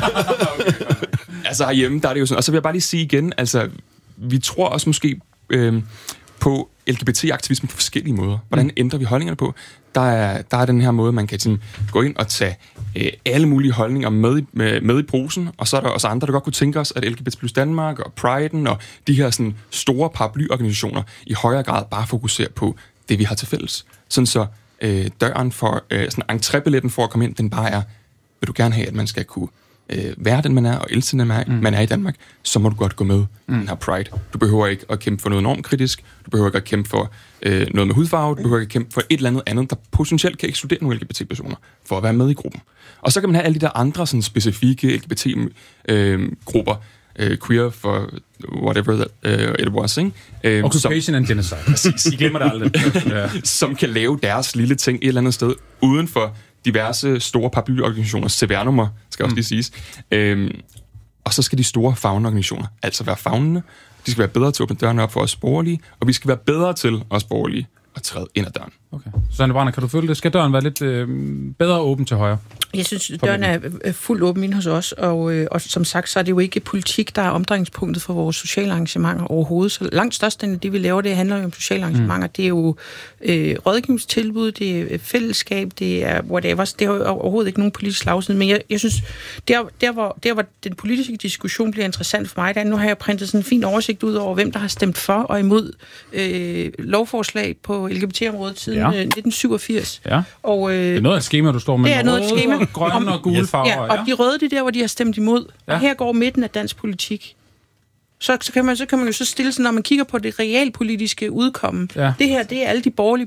Altså herhjemme, der er det jo sådan. Og så vil jeg bare lige sige igen, altså, vi tror også måske på LGBT-aktivisme på forskellige måder. Hvordan ændrer vi holdningerne på? Der er den her måde, man kan sådan gå ind og tage alle mulige holdninger med i posen, og så er der også andre, der godt kunne tænke os, at LGBT plus Danmark og Pride'en og de her sådan store paraplyorganisationer i højere grad bare fokuserer på det, vi har til fælles. Sådan så døren for, sådan entrébilletten for at komme ind, den bare er, vil du gerne have, at man skal kunne være den, man er, og elske den, man er i Danmark, så må du godt gå med i den her Pride. Du behøver ikke at kæmpe for noget enormt kritisk, du behøver ikke at kæmpe for noget med hudfarve, du behøver ikke at kæmpe for et eller andet, der potentielt kan ekskludere nogle LGBT-personer for at være med i gruppen. Og så kan man have alle de der andre sådan specifikke LGBT-grupper, queer for whatever it was, ikke? Occupation and genocide. Præcis. I glemmer det aldrig. Som kan lave deres lille ting et eller andet sted, uden for diverse store paraplyorganisationer, CVR-nummer, skal også lige siges. Og så skal de store fagneorganisationer altså være fagnende. De skal være bedre til at åbne dørene op for os borgerlige, og vi skal være bedre til os borgerlige at træde ind ad døren. Okay. Susanne Branner, kan du følge det? Skal døren være lidt bedre åben til højre? Jeg synes, døren er fuldt åben inde hos os, og som sagt, så er det jo ikke politik, der er omdrejningspunktet for vores sociale arrangementer overhovedet. Så langt størstedelen af det, vi laver, det handler jo om sociale arrangementer. Det er jo rådgivningstilbud, det er fællesskab, det er whatever. Det er jo overhovedet ikke nogen politisk slagside, men jeg synes, der hvor den politiske diskussion bliver interessant for mig, nu har jeg printet sådan en fin oversigt ud over, hvem der har stemt for og imod lovforslag på på LGBT-området siden 1987. Ja. Og, det er noget af et skema, du står med. Det er noget af et skema. Grønne og gule farver. Ja, og de røde, det er der, hvor de har stemt imod. Ja. Og her går midten af dansk politik. Så kan man jo så stille sig, når man kigger på det realpolitiske udkomme. Ja. Det her, det er alle de borgerlige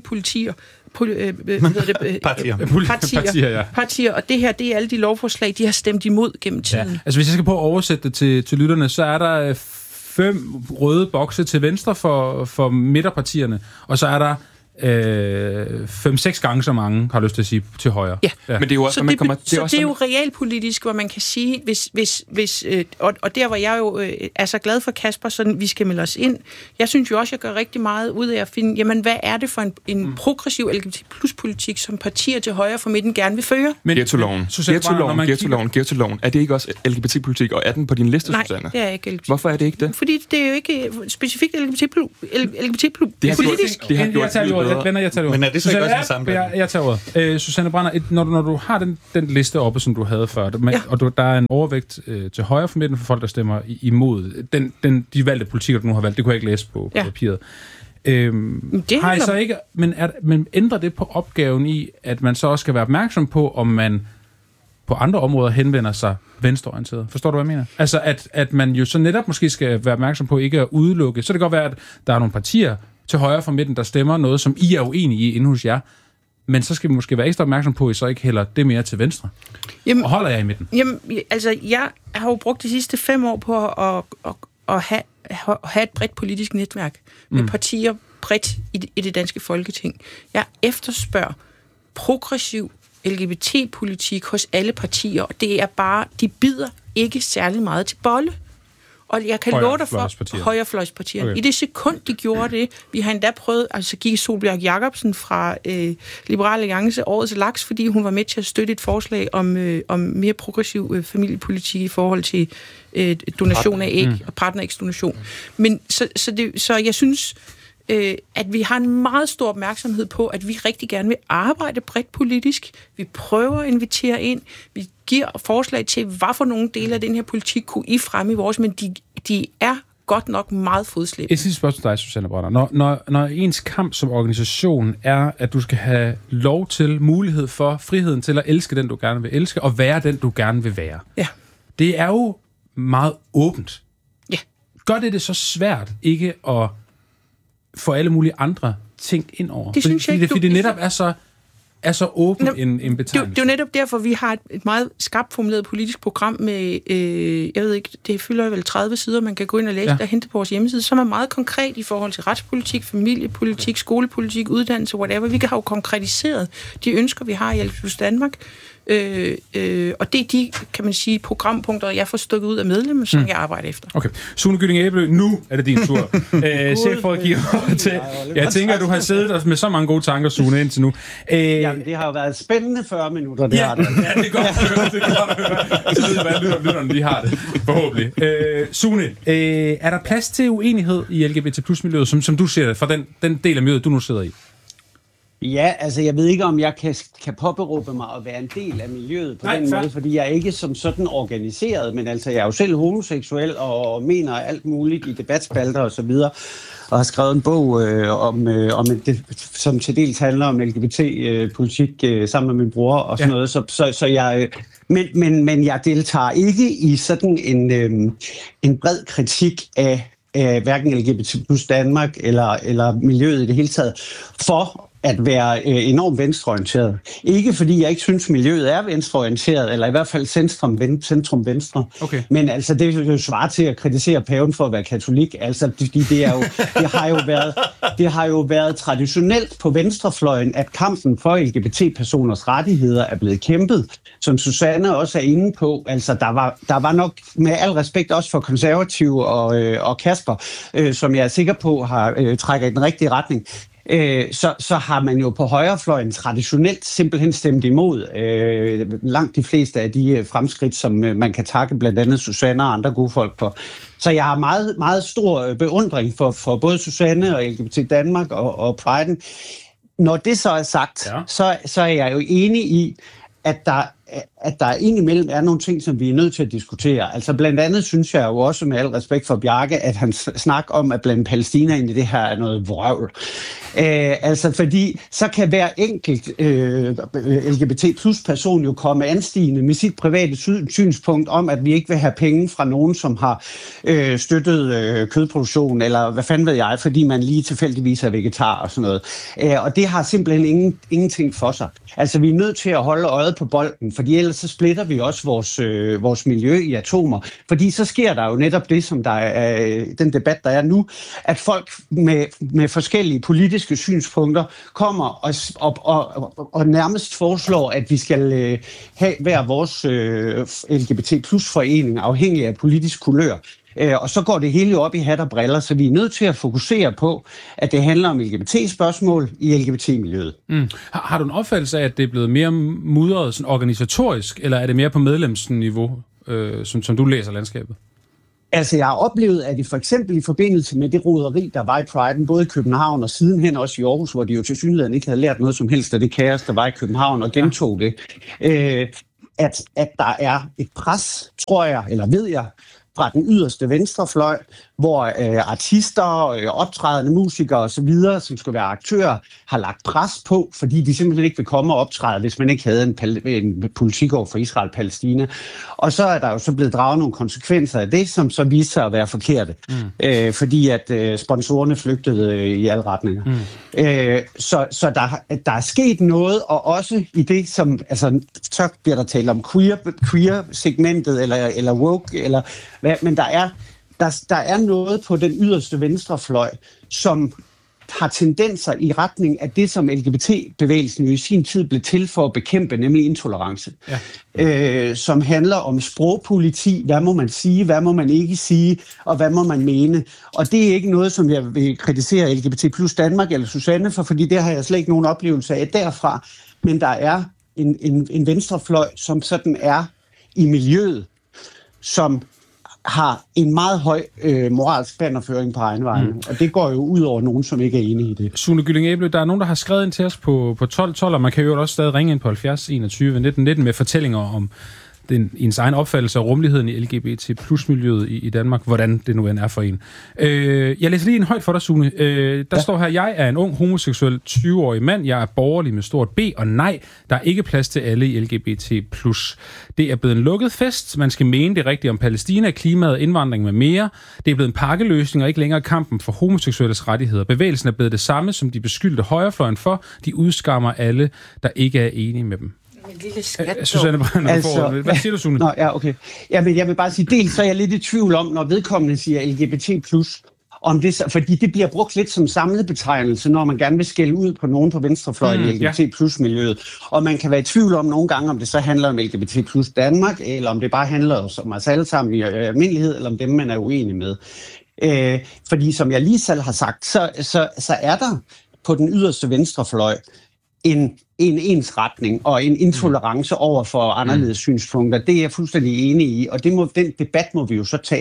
partier, og det her, det er alle de lovforslag, de har stemt imod gennem tiden. Ja. Altså, hvis jeg skal prøve at oversætte det til lytterne, så er der 5 røde bokse til venstre for midterpartierne, og så er der 5-6 gange så mange, har lyst til at sige, til højre. Ja. Men det er jo også, det er jo realpolitisk, hvor man kan sige, hvis og der hvor jeg jo er så glad for Kasper, så vi skal melde os ind. Jeg synes jo også, jeg gør rigtig meget ud af at finde, jamen hvad er det for en progressiv LGBT+-politik, som partier til højre for midten gerne vil føre? Ghetto-loven, er det ikke også LGBT-politik, og er den på din liste, Nej, Susanne? det er ikke LGBT. Hvorfor er det ikke det? Fordi det er jo ikke specifikt LGBT-politisk. Det har gjort Men er det så ikke også den samme? Jeg tager ordet. Susanne Brander, når du har den liste oppe, som du havde før, og der er en overvægt til højre for midten for folk, der stemmer imod de valgte politikker, du nu har valgt, det kunne jeg ikke læse på papiret. Har I så ikke, men ændrer det på opgaven i, at man så også skal være opmærksom på, om man på andre områder henvender sig venstreorienteret? Forstår du, hvad jeg mener? Altså, at man jo så netop måske skal være opmærksom på ikke at udelukke. Så det kan godt være, at der er nogle partier til højre for midten, der stemmer noget, som I er uenige i inde hos jer. Men så skal vi måske være ekstra opmærksom på, at I så ikke hælder det mere til venstre. Jamen, og holder jeg i midten? Jamen, altså, jeg har jo brugt de sidste 5 år på at have et bredt politisk netværk med partier bredt i det danske Folketing. Jeg efterspørger progressiv LGBT-politik hos alle partier, og det er bare, de bider ikke særlig meget til bolle. Og jeg kan love dig for højrefløjspartierne. Okay. I det sekund, de gjorde det, vi har endda prøvet, altså gik Solbjerg Jacobsen fra Liberal Alliance årets laks, fordi hun var med til at støtte et forslag om mere progressiv familiepolitik i forhold til donation af æg og partnerægsdonation. Men så jeg synes, at vi har en meget stor opmærksomhed på, at vi rigtig gerne vil arbejde bredt politisk. Vi prøver at invitere ind. Vi giver forslag til, hvad for nogle dele af den her politik kunne I fremme i vores, men de er godt nok meget fodslæbende. Et sidste spørgsmål til dig, Susanne Brander. Når ens kamp som organisation er, at du skal have lov til, mulighed for, friheden til at elske den, du gerne vil elske, og være den, du gerne vil være. Ja. Det er jo meget åbent. Ja. Gør det så svært ikke at få alle mulige andre ting ind over? Det synes jeg ikke. Fordi det netop er så åben en betegnelse. Det er jo netop derfor, vi har et meget skarpt formuleret politisk program med, jeg ved ikke, det fylder vel 30 sider, man kan gå ind og læse, der hente på vores hjemmeside, som er meget konkret i forhold til retspolitik, familiepolitik, skolepolitik, uddannelse, whatever. Vi har jo konkretiseret de ønsker, vi har i LGBT+ Danmark. Og det er de, kan man sige, programpunkter, jeg får stukket ud af medlemmer, som jeg arbejder efter. Okay. Sune Gylling Æbelø, nu er det din tur. Chefrådgiver til... Jeg tænker, at du har siddet med så mange gode tanker, Sune, indtil nu. Jamen, det har jo været spændende 40 minutter, det har det. Ja, det er godt at høre. Så ved jeg, hvad lytterne de har det, forhåbentlig. Sune, er der plads til uenighed i LGBT+-miljøet, som du ser det, fra den del af miljøet, du nu sidder i? Ja, altså jeg ved ikke, om jeg kan påberåbe mig at være en del af miljøet på den måde, fordi jeg er ikke som sådan organiseret, men altså jeg er jo selv homoseksuel og mener alt muligt i debatspalter og så videre, og har skrevet en bog som til dels handler om LGBT-politik sammen med min bror og sådan noget, så jeg... Men jeg deltager ikke i sådan en bred kritik af hverken LGBT+ Danmark eller miljøet i det hele taget, for at være enormt venstreorienteret. Ikke fordi jeg ikke synes, miljøet er venstreorienteret, eller i hvert fald centrum-venstre. Okay. Men altså, det er jo svært til at kritisere paven for at være katolik. Altså, fordi det har jo været traditionelt på venstrefløjen, at kampen for LGBT-personers rettigheder er blevet kæmpet. Som Susanne også er inde på, altså der var nok med al respekt også for konservative og Kasper, som jeg er sikker på trækker i den rigtige retning. Så har man jo på højrefløjen traditionelt simpelthen stemt imod langt de fleste af de fremskridt, som man kan takke blandt andet Susanne og andre gode folk for. Så jeg har meget, meget stor beundring for både Susanne og LGBT Danmark og Pride'en. Når det så er sagt, så er jeg jo enig i, at der at der indimellem er nogle ting, som vi er nødt til at diskutere. Altså blandt andet synes jeg jo også, med al respekt for Bjarke, at han snakker om at blande Palæstina ind i det her er noget vrøvl. Altså fordi så kan hver enkelt LGBT plus person jo komme anstigende med sit private synspunkt om, at vi ikke vil have penge fra nogen, som har støttet kødproduktion, eller hvad fanden ved jeg, fordi man lige tilfældigvis er vegetar og sådan noget. Og det har simpelthen ingenting for sig. Altså vi er nødt til at holde øjet på bolden, fordi ellers så splitter vi også vores miljø i atomer. Fordi så sker der jo netop det, som der er den debat, der er nu, at folk med forskellige politiske synspunkter kommer og nærmest foreslår, at vi skal have hver vores LGBT plus forening afhængig af politisk kulør. Og så går det hele op i hat og briller, så vi er nødt til at fokusere på, at det handler om LGBT-spørgsmål i LGBT-miljøet. Har du en opfattelse af, at det er blevet mere mudret sådan organisatorisk, eller er det mere på medlemsniveau, som du læser landskabet? Altså, jeg har oplevet, at for eksempel i forbindelse med det roderi, der var i Pride'en, både i København og sidenhen også i Aarhus, hvor de jo tilsyneladende ikke havde lært noget som helst af det kaos, der var i København, og gentog det, at der er et pres, tror jeg, eller ved jeg, fra den yderste venstrefløj, hvor artister, optrædende musikere osv., som skal være aktører, har lagt pres på, fordi de simpelthen ikke vil komme og optræde, hvis man ikke havde en politik over for Israel-Palæstina. Og så er der jo så blevet draget nogle konsekvenser af det, som så viste sig at være forkerte, fordi at sponsorerne flygtede i alle retninger. Så der er sket noget, og også i det, som, altså, så bliver der talt om queer-segmentet, eller woke, eller hvad, men der er noget på den yderste venstrefløj, som har tendenser i retning af det, som LGBT-bevægelsen i sin tid blev til for at bekæmpe, nemlig intolerance. Ja. Som handler om sprogpoliti, hvad må man sige, hvad må man ikke sige, og hvad må man mene. Og det er ikke noget, som jeg vil kritisere LGBT plus Danmark eller Susanne for, fordi det har jeg slet ikke nogen oplevelse af derfra. Men der er en venstrefløj, som sådan er i miljøet, som har en meget høj moralsk bannerføring på egen vegne. Og det går jo ud over nogen, som ikke er enige i det. Sune Gylling-Æble, der er nogen, der har skrevet ind til os på 1212, og man kan jo også stadig ringe ind på 70 21 19 19 med fortællinger om ens egen opfattelse af rummeligheden i LGBT plus miljøet i Danmark, hvordan det nu end er for en. Jeg læser lige en højt for dig, Sune. Der står her, jeg er en ung homoseksuel 20-årig mand, jeg er borgerlig med stort B, og nej, der er ikke plads til alle i LGBT plus. Det er blevet en lukket fest, man skal mene det rigtigt om Palæstina, klimaet, indvandring med mere. Det er blevet en pakkeløsning og ikke længere kampen for homoseksuelles rettigheder. Bevægelsen er blevet det samme, som de beskyldte højrefløjen for. De udskammer alle, der ikke er enige med dem. En lille skat, Susanne Brønder, altså, hvad siger du, Sune? Nå, ja, okay. Jamen, jeg vil bare sige, dels så er jeg lidt i tvivl om, når vedkommende siger LGBT+, om det, fordi det bliver brugt lidt som samlebetegnelse, når man gerne vil skælde ud på nogen på venstrefløjen i LGBT+-miljøet. Og man kan være i tvivl om nogle gange, om det så handler om LGBT+ Danmark, eller om det bare handler om os alle sammen i almindelighed, eller om dem, man er uenig med. Fordi som jeg lige selv har sagt, så er der på den yderste venstrefløj en ensretning og en intolerance over for anderledes synspunkter. Det er jeg fuldstændig enig i, og den debat må vi jo så tage,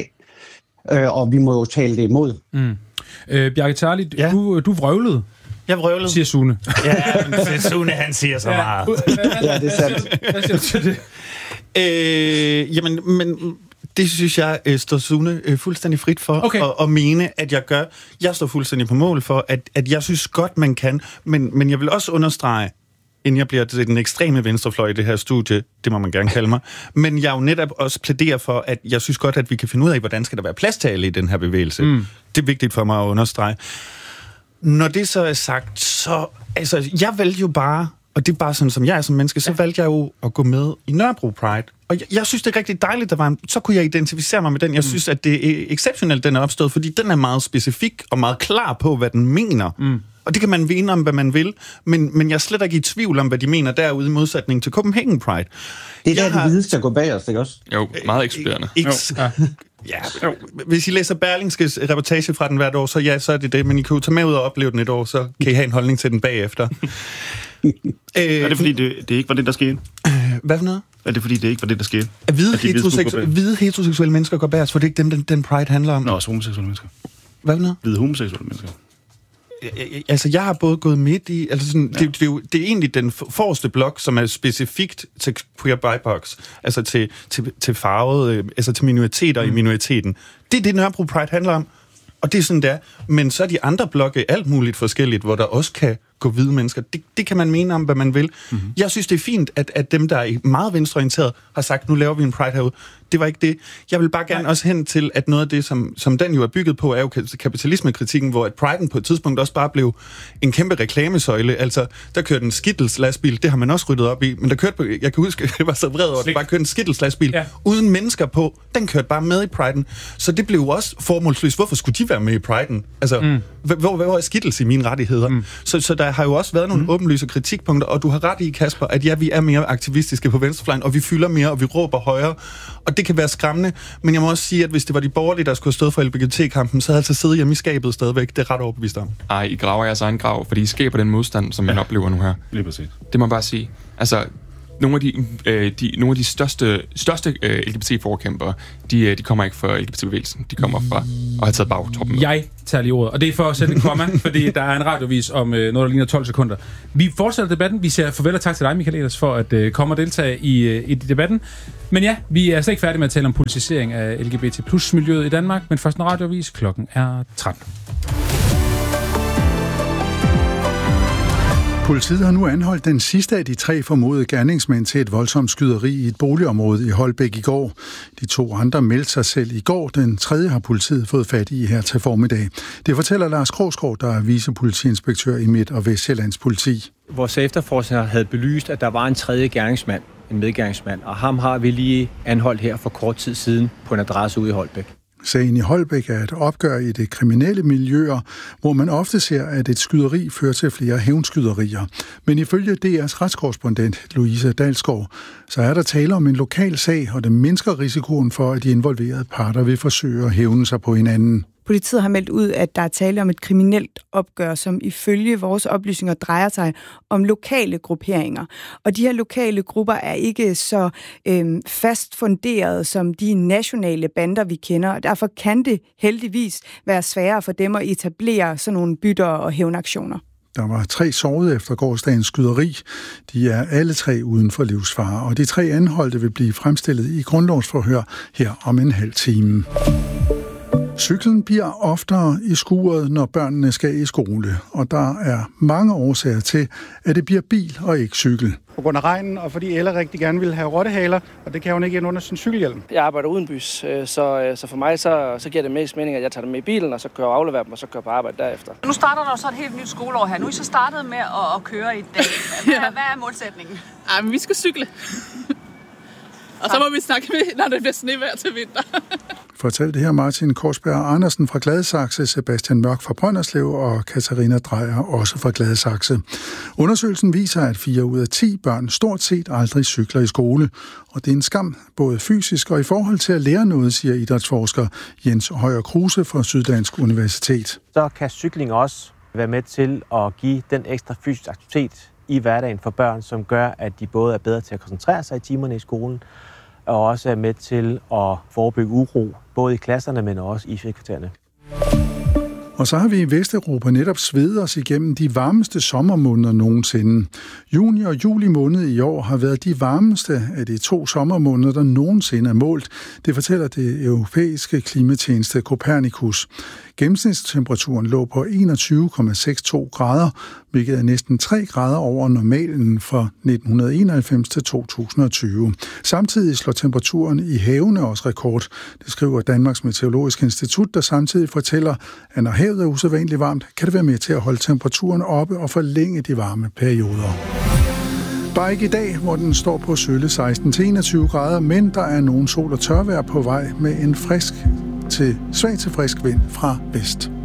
og vi må jo tale det imod. Bjarke Tarli, du vrøvlede. Jeg vrøvlede. Siger Sune. Ja, Sune, han siger så meget. Ja, det er sandt. Hvad siger du til det? Jamen, men det synes jeg står Sune fuldstændig frit for at mene, at jeg gør. Jeg står fuldstændig på mål for, at jeg synes godt, man kan, men jeg vil også understrege, inden jeg bliver til den ekstreme venstrefløj i det her studie, det må man gerne kalde mig, men jeg jo netop også plæderer for, at jeg synes godt, at vi kan finde ud af, hvordan skal der være plads til alle i den her bevægelse. Det er vigtigt for mig at understrege. Når det så er sagt, så altså, jeg valgte jo bare, og det er bare sådan, som jeg er som menneske, så valgte jeg jo at gå med i Nørrebro Pride. Og jeg synes, det er rigtig dejligt, så kunne jeg identificere mig med den. Jeg synes, at det er exceptionelt, den er opstået, fordi den er meget specifik og meget klar på, hvad den mener. Og det kan man vide om, hvad man vil, men jeg er slet ikke i tvivl om, hvad de mener derude i modsætning til Copenhagen Pride. Det er der, det hvide skal gå bag os, ikke også? Jo, meget ekspederende. Ja, hvis I læser Berlingskes reportage fra den hvert år, så er det det, men I kan jo tage med ud og opleve den et år, så kan I have en holdning til den bagefter. Er det fordi, det ikke var det, der skete? Hvad for noget? Er det fordi, det ikke var det, der skete? Hvide heteroseksuelle mennesker går bag os, for det er ikke dem, den Pride handler om. Nå, også homoseksuelle mennesker. Hvad for noget? Hvide homoseksuelle mennesker. Altså, jeg har både gået midt i... Altså sådan, ja. det er egentlig den forreste blok, som er specifikt til queer BIPOC, altså til farvede, altså til minoriteter i minoriteten. Det er det, Nørrebro Pride handler om, og det er sådan, det er. Men så er de andre blokke alt muligt forskelligt, hvor der også kan gå hvide mennesker. Det kan man mene om, hvad man vil. Mm-hmm. Jeg synes, det er fint, at dem, der er meget venstreorienteret, har sagt, nu laver vi en Pride herude. Det var ikke det. Jeg vil bare gerne også hen til, at noget af det, som den jo er bygget på, er jo kapitalismekritikken, hvor at Pride'en på et tidspunkt også bare blev en kæmpe reklamesøjle. Altså, der kørte en Skittles-lastbil, det har man også ryddet op i, men der kørte på, jeg kan huske, det var så vred over, at der bare kørte en Skittles-lastbil uden mennesker på. Den kørte bare med i Pride'en. Så det blev jo også formålsløst. Hvorfor skulle de være med i Pride'en? Altså, hvor er Skittles i mine rettigheder? Så der har jo også været nogle åbenlyse kritikpunkter, og du har ret i, Kasper, at ja, vi er mere aktivistiske på venstrefløjen, og vi fylder mere, og vi råber højere. Og det kan være skræmmende, men jeg må også sige, at hvis det var de borgerlige, der skulle have stået for LGBT-kampen, så havde jeg altså siddet hjemme i skabet stadigvæk. Det er ret overbevist om. Ej, I graver jeres egen grav, fordi I skaber den modstand, som man oplever nu her. Lige præcis. Det må man bare sige. Altså, nogle af de største LGBT-forkæmpere, de kommer ikke fra LGBT-bevægelsen. De kommer fra at have taget bagtoppen. Jeg tager lige ordet, og det er for at sætte en komma, fordi der er en radiovis om noget, der ligner 12 sekunder. Vi fortsætter debatten. Vi siger farvel og tak til dig, Michael Ehlers, for at komme og deltage i debatten. Men ja, vi er slet ikke færdige med at tale om politisering af LGBT+-miljøet i Danmark, men først en radiovis. Klokken er 13. Politiet har nu anholdt den sidste af de 3 formodede gerningsmænd til et voldsomt skyderi i et boligområde i Holbæk i går. De 2 andre meldte sig selv i går. Den 3. har politiet fået fat i her til formiddag. Det fortæller Lars Krogsgaard, der er vicepolitiinspektør i Midt- og Vestsjællands politi. Vores efterforskere havde belyst, at der var en 3. gerningsmand, en medgerningsmand, og ham har vi lige anholdt her for kort tid siden på en adresse ude i Holbæk. Sagen i Holbæk er et opgør i det kriminelle miljøer, hvor man ofte ser, at et skyderi fører til flere hævnskyderier. Men ifølge DR's retskorrespondent Louise Dalsgaard, så er der tale om en lokal sag, og det mindsker risikoen for, at de involverede parter vil forsøge at hævne sig på hinanden. Politiet har meldt ud, at der er tale om et kriminelt opgør, som ifølge vores oplysninger drejer sig om lokale grupperinger. Og de her lokale grupper er ikke så fast funderet som de nationale bander, vi kender. Og derfor kan det heldigvis være sværere for dem at etablere sådan nogle bytter og hævnaktioner. Der var 3 sårede efter gårsdagens skyderi. De er alle 3 uden for livsfare, og de 3 anholdte vil blive fremstillet i grundlovsforhør her om en halv time. Cyklen bliver oftere i skuret, når børnene skal i skole, og der er mange årsager til, at det bliver bil og ikke cykel. På grund af regnen, og fordi Elle rigtig gerne vil have rottehaler, og det kan hun ikke ind under sin cykelhjelm. Jeg arbejder udenbys, så for mig så giver det mest mening, at jeg tager dem med i bilen, og så kører og afleverer dem, og så kører på arbejde derefter. Nu starter der så et helt nyt skoleår her. Nu er I så startet med at køre i dag. Hvad er målsætningen? Men vi skal cykle. Og så må vi snakke med, når det bliver snevejr til vinter. Fortalte her Martin Korsberg Andersen fra Gladsaxe, Sebastian Mørk fra Brønderslev og Katarina Drejer også fra Gladsaxe. Undersøgelsen viser, at 4 ud af 10 børn stort set aldrig cykler i skole. Og det er en skam, både fysisk og i forhold til at lære noget, siger idrætsforsker Jens Højer Kruse fra Syddansk Universitet. Så kan cykling også være med til at give den ekstra fysisk aktivitet i hverdagen for børn, som gør, at de både er bedre til at koncentrere sig i timerne i skolen, og også er med til at forebygge uro, både i klasserne, men også i frikvartererne. Og så har vi i Vesteuropa netop svedet os igennem de varmeste sommermåneder nogensinde. Juni og juli måned i år har været de varmeste af de 2 sommermåneder, der nogensinde er målt. Det fortæller det europæiske klimatjeneste Copernicus. Gennemsnitstemperaturen lå på 21,62 grader, hvilket er næsten 3 grader over normalen fra 1991 til 2020. Samtidig slår temperaturen i havene også rekord. Det skriver Danmarks Meteorologiske Institut, der samtidig fortæller, at når havet er usædvanligt varmt, kan det være med til at holde temperaturen oppe og forlænge de varme perioder. Bare ikke i dag, hvor den står på sølle 16-21 grader, men der er nogen sol- og tørvejr på vej med en svag til frisk vind fra vest.